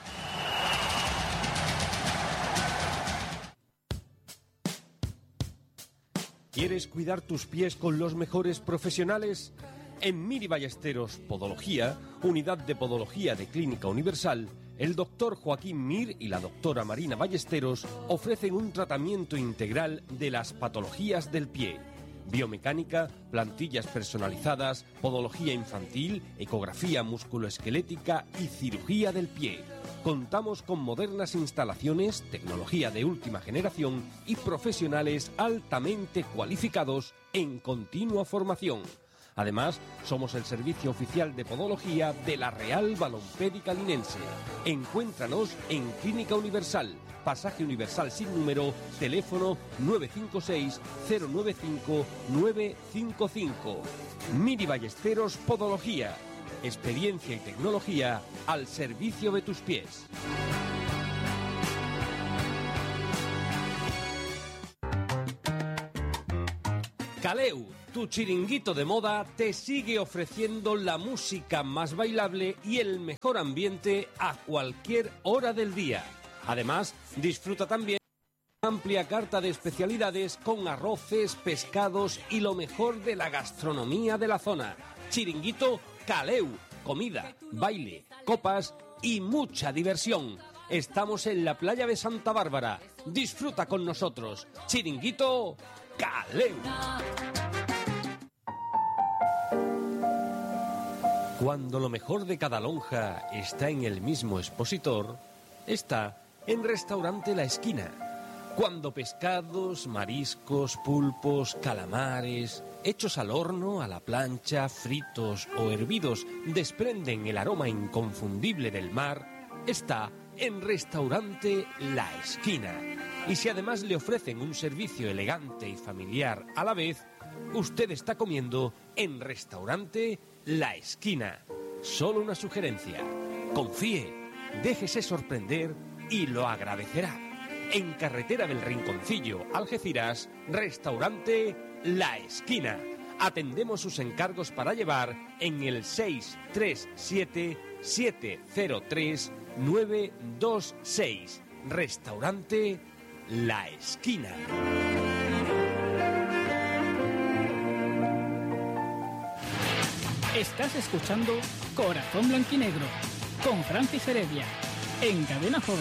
¿Quieres cuidar tus pies con los mejores profesionales? En Miri Ballesteros Podología, unidad de podología de Clínica Universal, el doctor Joaquín Mir y la doctora Marina Ballesteros ofrecen un tratamiento integral de las patologías del pie. Biomecánica, plantillas personalizadas, podología infantil, ecografía musculoesquelética y cirugía del pie. Contamos con modernas instalaciones, tecnología de última generación y profesionales altamente cualificados en continua formación. Además, somos el servicio oficial de podología de la Real Balompédica Linense. Encuéntranos en Clínica Universal, Pasaje Universal sin número, teléfono 956 095 955. Miri Ballesteros Podología. Experiencia y tecnología al servicio de tus pies. Caleu, tu chiringuito de moda, te sigue ofreciendo la música más bailable y el mejor ambiente a cualquier hora del día. Además, disfruta también de una amplia carta de especialidades con arroces, pescados y lo mejor de la gastronomía de la zona. Chiringuito Caleu, comida, baile, copas y mucha diversión. Estamos en la playa de Santa Bárbara. Disfruta con nosotros. Chiringuito Caleu. Cuando lo mejor de cada lonja está en el mismo expositor, está en Restaurante La Esquina. Cuando pescados, mariscos, pulpos, calamares, hechos al horno, a la plancha, fritos o hervidos, desprenden el aroma inconfundible del mar, está en Restaurante La Esquina. Y si además le ofrecen un servicio elegante y familiar a la vez, usted está comiendo en Restaurante La Esquina. Solo una sugerencia: confíe, déjese sorprender y lo agradecerá. En Carretera del Rinconcillo, Algeciras, Restaurante La Esquina. Atendemos sus encargos para llevar en el 637-703-926. Restaurante La Esquina. Estás escuchando Corazón Blanquinegro con Francis Heredia en Cadena Joven.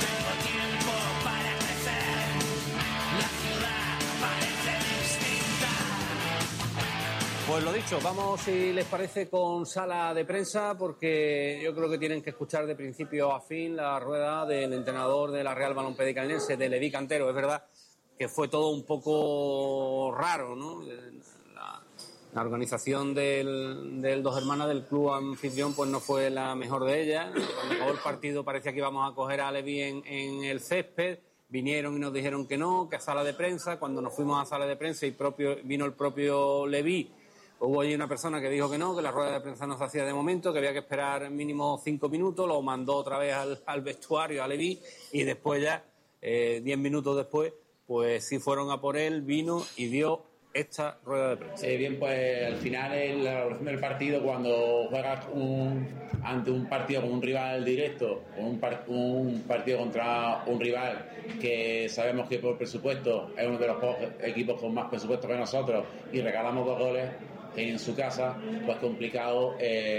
Pues lo dicho, vamos, si les parece, con sala de prensa, porque yo creo que tienen que escuchar de principio a fin la rueda del entrenador de la Real Balompédica Linense, de Levi Cantero. Es verdad que fue todo un poco raro, ¿no? La organización del Dos Hermanas, del club anfitrión, pues no fue la mejor de ellas. Cuando acabó el partido parecía que íbamos a coger a Levi en el césped. Vinieron y nos dijeron que no, que a sala de prensa. Cuando nos fuimos a sala de prensa y vino el propio Levi, hubo allí una persona que dijo que no, que la rueda de prensa no se hacía de momento, que había que esperar mínimo 5 minutos, lo mandó otra vez al vestuario, a Levi, y después ya, 10 minutos después, pues sí fueron a por él, vino y dio esta rueda de prensa. Bien, pues al final en la elaboración del partido, cuando juegas ante un partido con un rival directo, un partido contra un rival que sabemos que por presupuesto es uno de los equipos con más presupuesto que nosotros, y regalamos 2 goles en su casa, pues complicado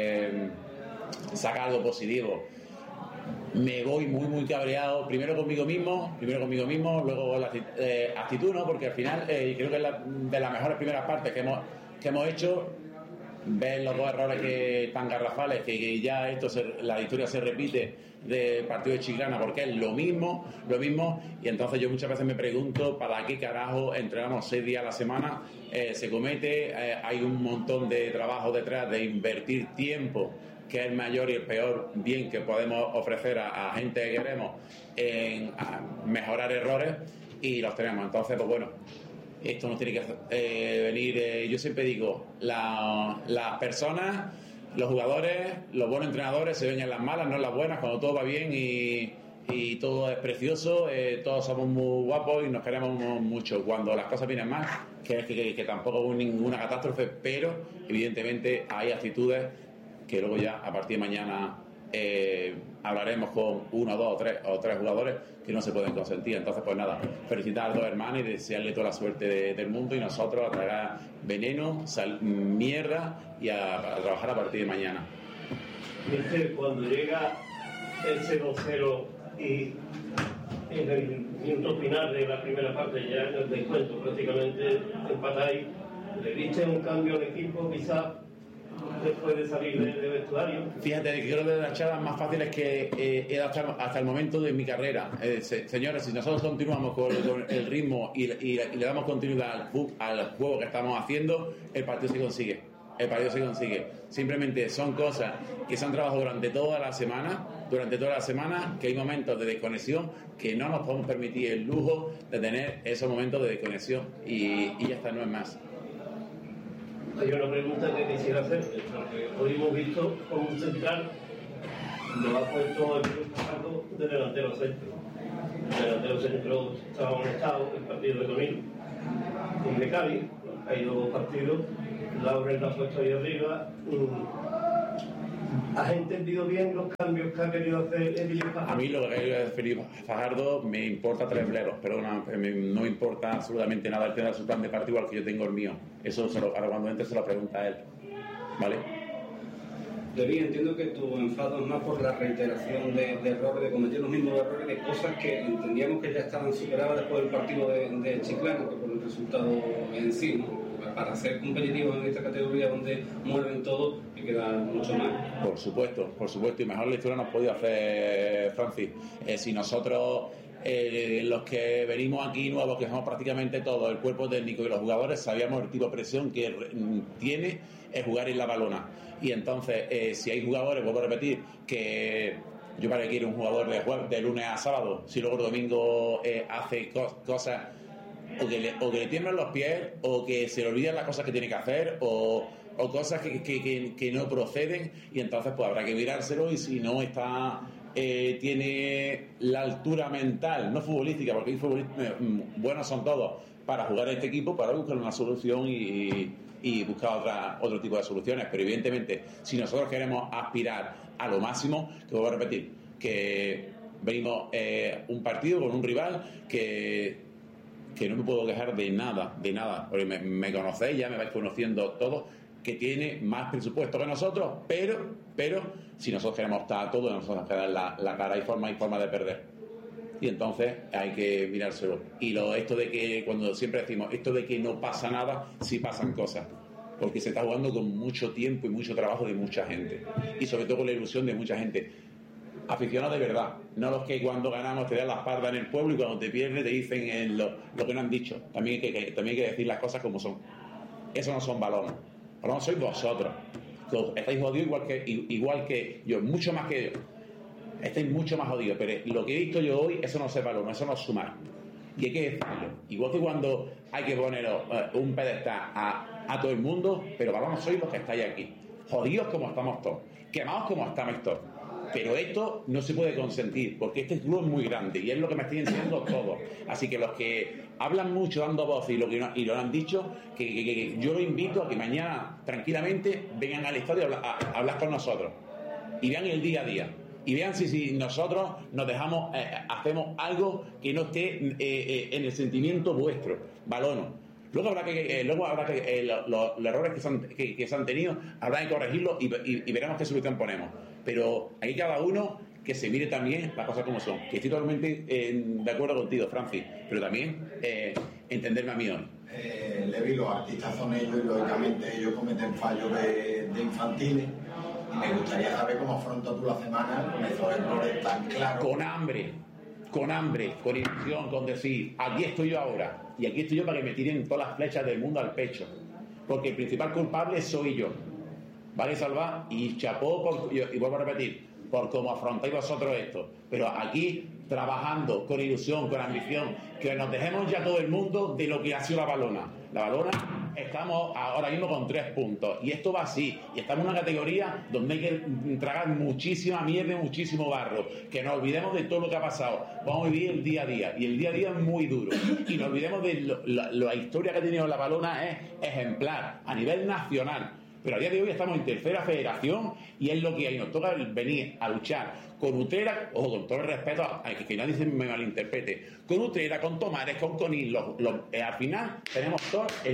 sacar algo positivo. Me voy muy cabreado, primero conmigo mismo, luego con la actitud, ¿no? Porque al final creo que es de las mejores primeras partes que hemos hecho. Ven los 2 errores tan garrafales, que ya la historia se repite del partido de Chiclana, porque es lo mismo, y entonces yo muchas veces me pregunto para qué carajo entrenamos 6 días a la semana. Se comete, hay un montón de trabajo detrás de invertir tiempo, que es el mayor y el peor bien que podemos ofrecer a gente que queremos, en mejorar errores, y los tenemos. Entonces, pues bueno, esto nos tiene que venir, yo siempre digo, las personas, los jugadores, los buenos entrenadores se ven en las malas, no en las buenas, cuando todo va bien y todo es precioso, todos somos muy guapos y nos queremos mucho. Cuando las cosas vienen mal, que tampoco hubo ninguna catástrofe, pero evidentemente hay actitudes que luego ya a partir de mañana hablaremos con 1, 2 o 3 jugadores que no se pueden consentir. Entonces, pues nada, felicitar a los hermanos y desearle toda la suerte del mundo, y nosotros a traer veneno, mierda, y a trabajar a partir de mañana. Cuando llega ese 2-0 y en el minuto final de la primera parte, ya en el descuento prácticamente empatáis, ¿le viste un cambio al equipo quizás después de salir del vestuario? Fíjate, que creo que de las charlas más fáciles que he dado hasta el momento de mi carrera. Señores, si nosotros continuamos con el ritmo y le damos continuidad al juego que estamos haciendo, el partido se consigue. el partido se consigue. Simplemente son cosas que se han trabajado durante toda la semana, que hay momentos de desconexión que no nos podemos permitir el lujo de tener esos momentos de desconexión y ya está, no es más. Hay una pregunta que quisiera hacer, porque hoy hemos visto cómo un central lo ha puesto el Fajardo de delantero centro. El delantero centro estaba amonestado el partido de Conil y de Cádiz, hay dos partidos, Lauren lo ha puesto ahí arriba. ¿Has entendido bien los cambios que ha querido hacer Emilio Fajardo? A mí lo que ha querido hacer Fajardo me importa tres bleros, pero no me importa absolutamente nada el tener su plan de partido igual que yo tengo el mío. Eso ahora cuando entre se lo pregunta a él, ¿vale? David, entiendo que tu enfado es más por la reiteración de errores, de cometer los mismos errores, de cosas que entendíamos que ya estaban superadas después del partido de Chiclana, que por el resultado en sí, ¿no? Para ser competitivos en esta categoría donde mueven todo y queda mucho más. Por supuesto, y mejor lectura nos podía hacer Francis. Si nosotros, los que venimos aquí nuevos, que somos prácticamente todos, el cuerpo técnico y los jugadores, sabíamos el tipo de presión que tiene es jugar en la balona. Y entonces, si hay jugadores, vuelvo a repetir, que yo para que quiero un jugador de lunes a sábado, si luego el domingo hace cosas o que le tiemblan los pies, o que se le olvidan las cosas que tiene que hacer, o cosas que no proceden, y entonces pues habrá que mirárselo, y si no está tiene la altura mental, no futbolística, porque hay futbolistas buenos son todos para jugar a este equipo, para buscar una solución y buscar otro tipo de soluciones. Pero evidentemente, si nosotros queremos aspirar a lo máximo, que vuelvo a repetir, que venimos un partido con un rival que no me puedo quejar de nada, porque me conocéis, ya me vais conociendo todos, que tiene más presupuesto que nosotros, pero si nosotros queremos estar todos, nosotros nos queda la cara, hay forma de perder. Y entonces hay que mirárselo. Y esto de que, cuando siempre decimos, esto de que no pasa nada, sí pasan cosas. Porque se está jugando con mucho tiempo y mucho trabajo de mucha gente. Y sobre todo con la ilusión de mucha gente. Aficionados de verdad, no los que cuando ganamos te dan la espalda en el pueblo y cuando te pierdes te dicen lo que no han dicho. También hay que decir las cosas como son. Eso no son balones. Balones sois vosotros. Estáis jodidos igual que yo, mucho más que yo. Estáis mucho más jodidos, pero lo que he visto yo hoy, eso no es balón, eso no es sumar. Y hay que decirlo. Igual que cuando hay que poner un pedestal a todo el mundo, pero balones sois los que estáis aquí. Jodidos como estamos todos. Quemados como estamos todos. Pero esto no se puede consentir, porque este club es muy grande y es lo que me estoy enseñando todos. Así que los que hablan mucho dando voz y lo han dicho, que yo los invito a que mañana tranquilamente vengan al estadio a hablar con nosotros y vean el día a día. Y vean si nosotros nos dejamos, hacemos algo que no esté en el sentimiento vuestro, balono. Luego habrá que los errores que se han tenido, habrá que corregirlos y veremos qué solución ponemos. Pero aquí cada uno que se mire también las cosas como son. Que estoy totalmente de acuerdo contigo, Francis, pero también entenderme a mí hoy. Levi, los artistas son ellos y lógicamente ellos cometen fallos de infantiles. Y me gustaría saber cómo afrontas tú la semana con esos errores tan claros. Con hambre, con ilusión, con decir, aquí estoy yo ahora, y aquí estoy yo para que me tiren todas las flechas del mundo al pecho, porque el principal culpable soy yo, ¿vale, Salva? Y chapó, y vuelvo a repetir, por cómo afrontáis vosotros esto, pero aquí trabajando con ilusión, con ambición, que nos dejemos ya todo el mundo de lo que ha sido la balona. La balona, estamos ahora mismo con 3 puntos, y esto va así, y estamos en una categoría donde hay que tragar muchísima mierda y muchísimo barro, que nos olvidemos de todo lo que ha pasado, vamos a vivir el día a día, y el día a día es muy duro, y nos olvidemos de la historia que ha tenido la balona, es ejemplar, a nivel nacional. Pero a día de hoy estamos en tercera federación y es lo que hay. Nos toca venir a luchar con Utrera, o con todo el respeto, que nadie se me malinterprete, con Utrera, con Tomares, con Conil. Al final tenemos todos el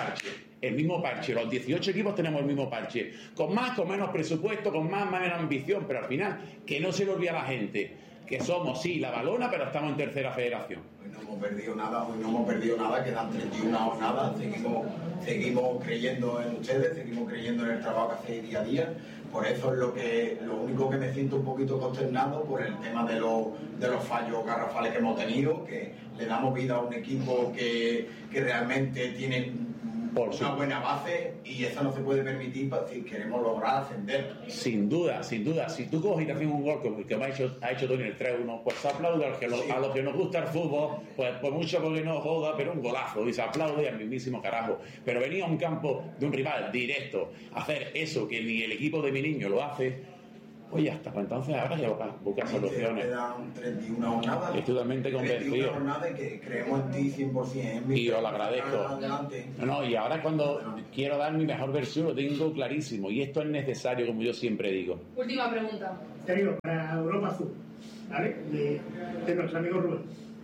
mismo parche. Los 18 equipos tenemos el mismo parche. Con más, con menos presupuesto, con más, menos ambición, pero al final que no se le olvide a la gente que somos, sí, la balona, pero estamos en tercera federación. Hoy no hemos perdido nada, quedan 31 jornadas, seguimos creyendo en ustedes, seguimos creyendo en el trabajo que hacéis día a día. Por eso es lo único que me siento un poquito consternado por el tema de los fallos garrafales que hemos tenido, que le damos vida a un equipo que realmente tiene una buena base, y eso no se puede permitir si queremos lograr ascender. Sin duda. Si tú coges y te haces un gol como el que ha hecho Tony el 3-1, pues se aplaude a los que nos gusta el fútbol, pues por mucho porque no joda, pero un golazo, y se aplaude al mismísimo carajo. Pero venir a un campo de un rival directo a hacer eso que ni el equipo de mi niño lo hace, pues ya está. Pues entonces ahora ya buscar soluciones. Quedan 31 jornadas. Estoy totalmente convencido. 31 jornadas que creemos en ti 100%. Y os lo agradezco. No, y ahora cuando quiero dar mi mejor versión lo tengo clarísimo. Y esto es necesario, como yo siempre digo. Última pregunta. Te digo, para Europa Azul, ¿vale? De nuestro amigo Rubén.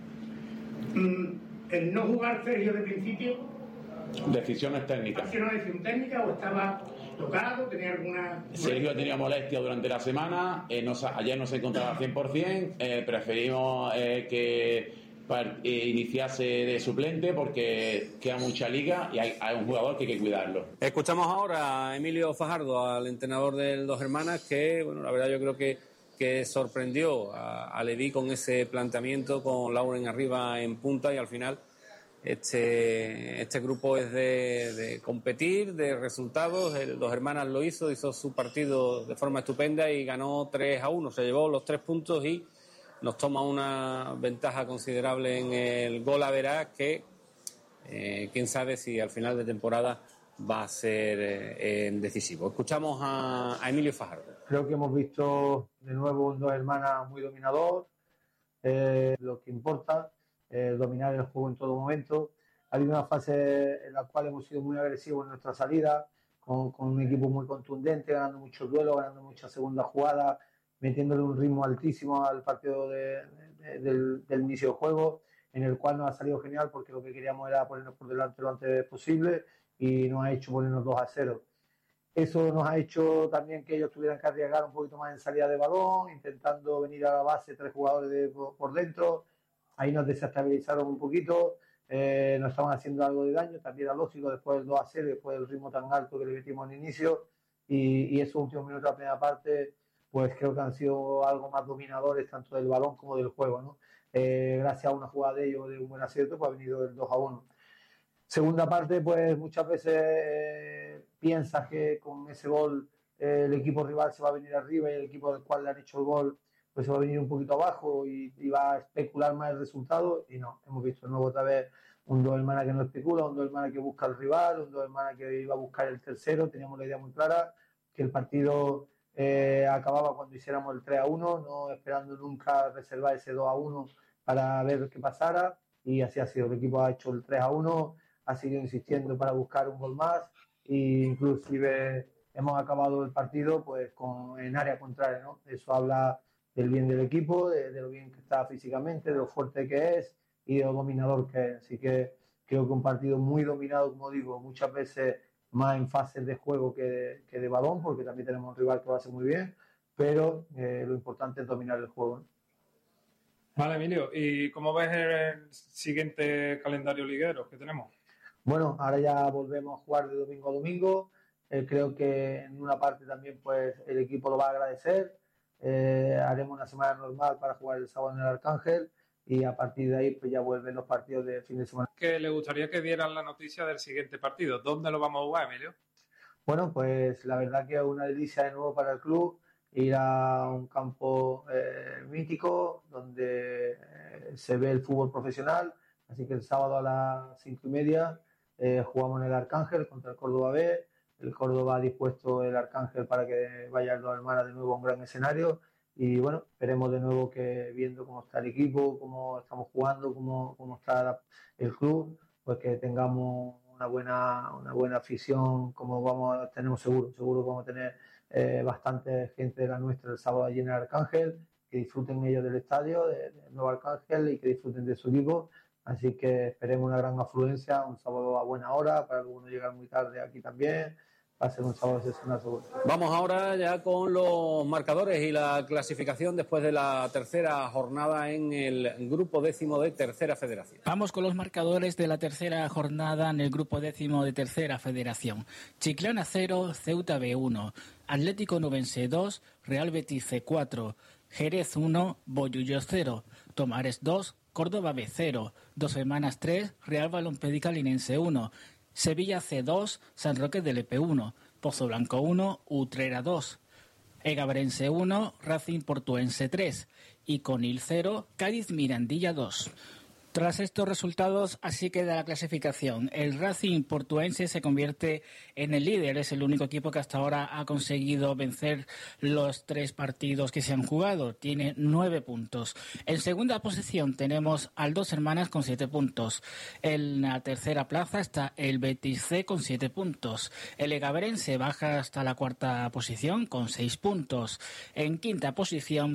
El no jugar Sergio de principio. Decisiones técnicas. ¿Ha sido una decisión técnica o estaba tocado? ¿Tenía alguna...? Sergio tenía molestia durante la semana, ayer no se encontraba al 100%, preferimos que iniciase de suplente porque queda mucha liga y hay un jugador que hay que cuidarlo. Escuchamos ahora a Emilio Fajardo, al entrenador del Dos Hermanas, que bueno, la verdad yo creo que sorprendió a Leví con ese planteamiento, con Lauren arriba en punta, y al final este grupo es de competir, de resultados. El Dos Hermanas lo hizo su partido de forma estupenda y ganó 3-1, se llevó los 3 puntos y nos toma una ventaja considerable en el gol average que quién sabe si al final de temporada va a ser decisivo. Escuchamos a Emilio Fajardo. Creo que hemos visto de nuevo un Dos Hermanas muy dominador, lo que importa, dominar el juego en todo momento. Ha habido una fase en la cual hemos sido muy agresivos en nuestra salida, con un equipo muy contundente, ganando muchos duelos, ganando muchas segundas jugadas, metiéndole un ritmo altísimo al partido del inicio del juego, en el cual nos ha salido genial porque lo que queríamos era ponernos por delante lo antes posible y nos ha hecho ponernos 2-0. Eso nos ha hecho también que ellos tuvieran que arriesgar un poquito más en salida de balón, intentando venir a la base 3 jugadores por dentro. Ahí nos desestabilizaron un poquito, nos estaban haciendo algo de daño, también era lógico después del 2-0, después del ritmo tan alto que le metimos al inicio, y esos últimos minutos de la primera parte, pues creo que han sido algo más dominadores tanto del balón como del juego, ¿no? Gracias a una jugada de ellos, de un buen acierto, pues ha venido el 2-1. Segunda parte, pues muchas veces piensas que con ese gol el equipo rival se va a venir arriba y el equipo del cual le han hecho el gol pues se va a venir un poquito abajo y va a especular más el resultado, y no, hemos visto de nuevo otra vez un Dos Hermanas que no especula, un Dos Hermanas que busca al rival, un Dos Hermanas que iba a buscar el tercero. Teníamos la idea muy clara que el partido acababa cuando hiciéramos el 3-1, no esperando nunca reservar ese 2-1 para ver qué pasara, y así ha sido. El equipo ha hecho el 3-1, ha seguido insistiendo para buscar un gol más, e inclusive hemos acabado el partido pues en área contraria, ¿no? Eso habla del bien del equipo, de lo bien que está físicamente, de lo fuerte que es y de lo dominador que es. Así que creo que un partido muy dominado, como digo, muchas veces más en fases de juego que de balón, porque también tenemos un rival que lo hace muy bien, pero lo importante es dominar el juego, ¿no? Vale, Emilio, ¿y cómo ves el siguiente calendario liguero que tenemos? Bueno, ahora ya volvemos a jugar de domingo a domingo. Creo que en una parte también pues el equipo lo va a agradecer. Haremos una semana normal para jugar el sábado en el Arcángel y a partir de ahí pues ya vuelven los partidos de fin de semana. Que le gustaría que dieran la noticia del siguiente partido. ¿Dónde lo vamos a jugar, Emilio? Bueno, pues la verdad que es una delicia de nuevo para el club ir a un campo mítico donde se ve el fútbol profesional. Así que el sábado a las 5:30 jugamos en el Arcángel contra el Córdoba B. El Córdoba ha dispuesto el Arcángel para que vaya el Dos Hermanas de nuevo a un gran escenario, y bueno, esperemos de nuevo que viendo cómo está el equipo, cómo estamos jugando, cómo está el club, pues que tengamos una buena afición, como tenemos seguro que vamos a tener bastante gente de la nuestra el sábado allí en el Arcángel, que disfruten ellos del estadio, del nuevo Arcángel, y que disfruten de su equipo. Así que esperemos una gran afluencia, un sábado a buena hora, para algunos llegar muy tarde aquí también. Va a ser un sábado excepcional seguro. Vamos ahora ya con los marcadores y la clasificación después de la tercera jornada en el grupo 10º de Tercera Federación. Vamos con los marcadores de la tercera jornada en el grupo 10º de Tercera Federación. Chiclana 0, Ceuta B1, Atlético Nubense 2, Real Betis C4, Jerez 1, Bollullo 0, Tomares 2, Córdoba B0, Dos Hermanas 3, Real Balompédica Linense 1, Sevilla C2, San Roque del EP1, Pozo Blanco 1, Utrera 2, Egabarense 1, Racing Portuense 3 y Conil 0, Cádiz Mirandilla 2. Tras estos resultados, así queda la clasificación. El Racing Portuense se convierte en el líder. Es el único equipo que hasta ahora ha conseguido vencer los 3 partidos que se han jugado. Tiene 9 puntos. En segunda posición tenemos al Dos Hermanas con 7 puntos. En la tercera plaza está el Betis C con 7 puntos. El Egabarense baja hasta la cuarta posición con 6 puntos. En quinta posición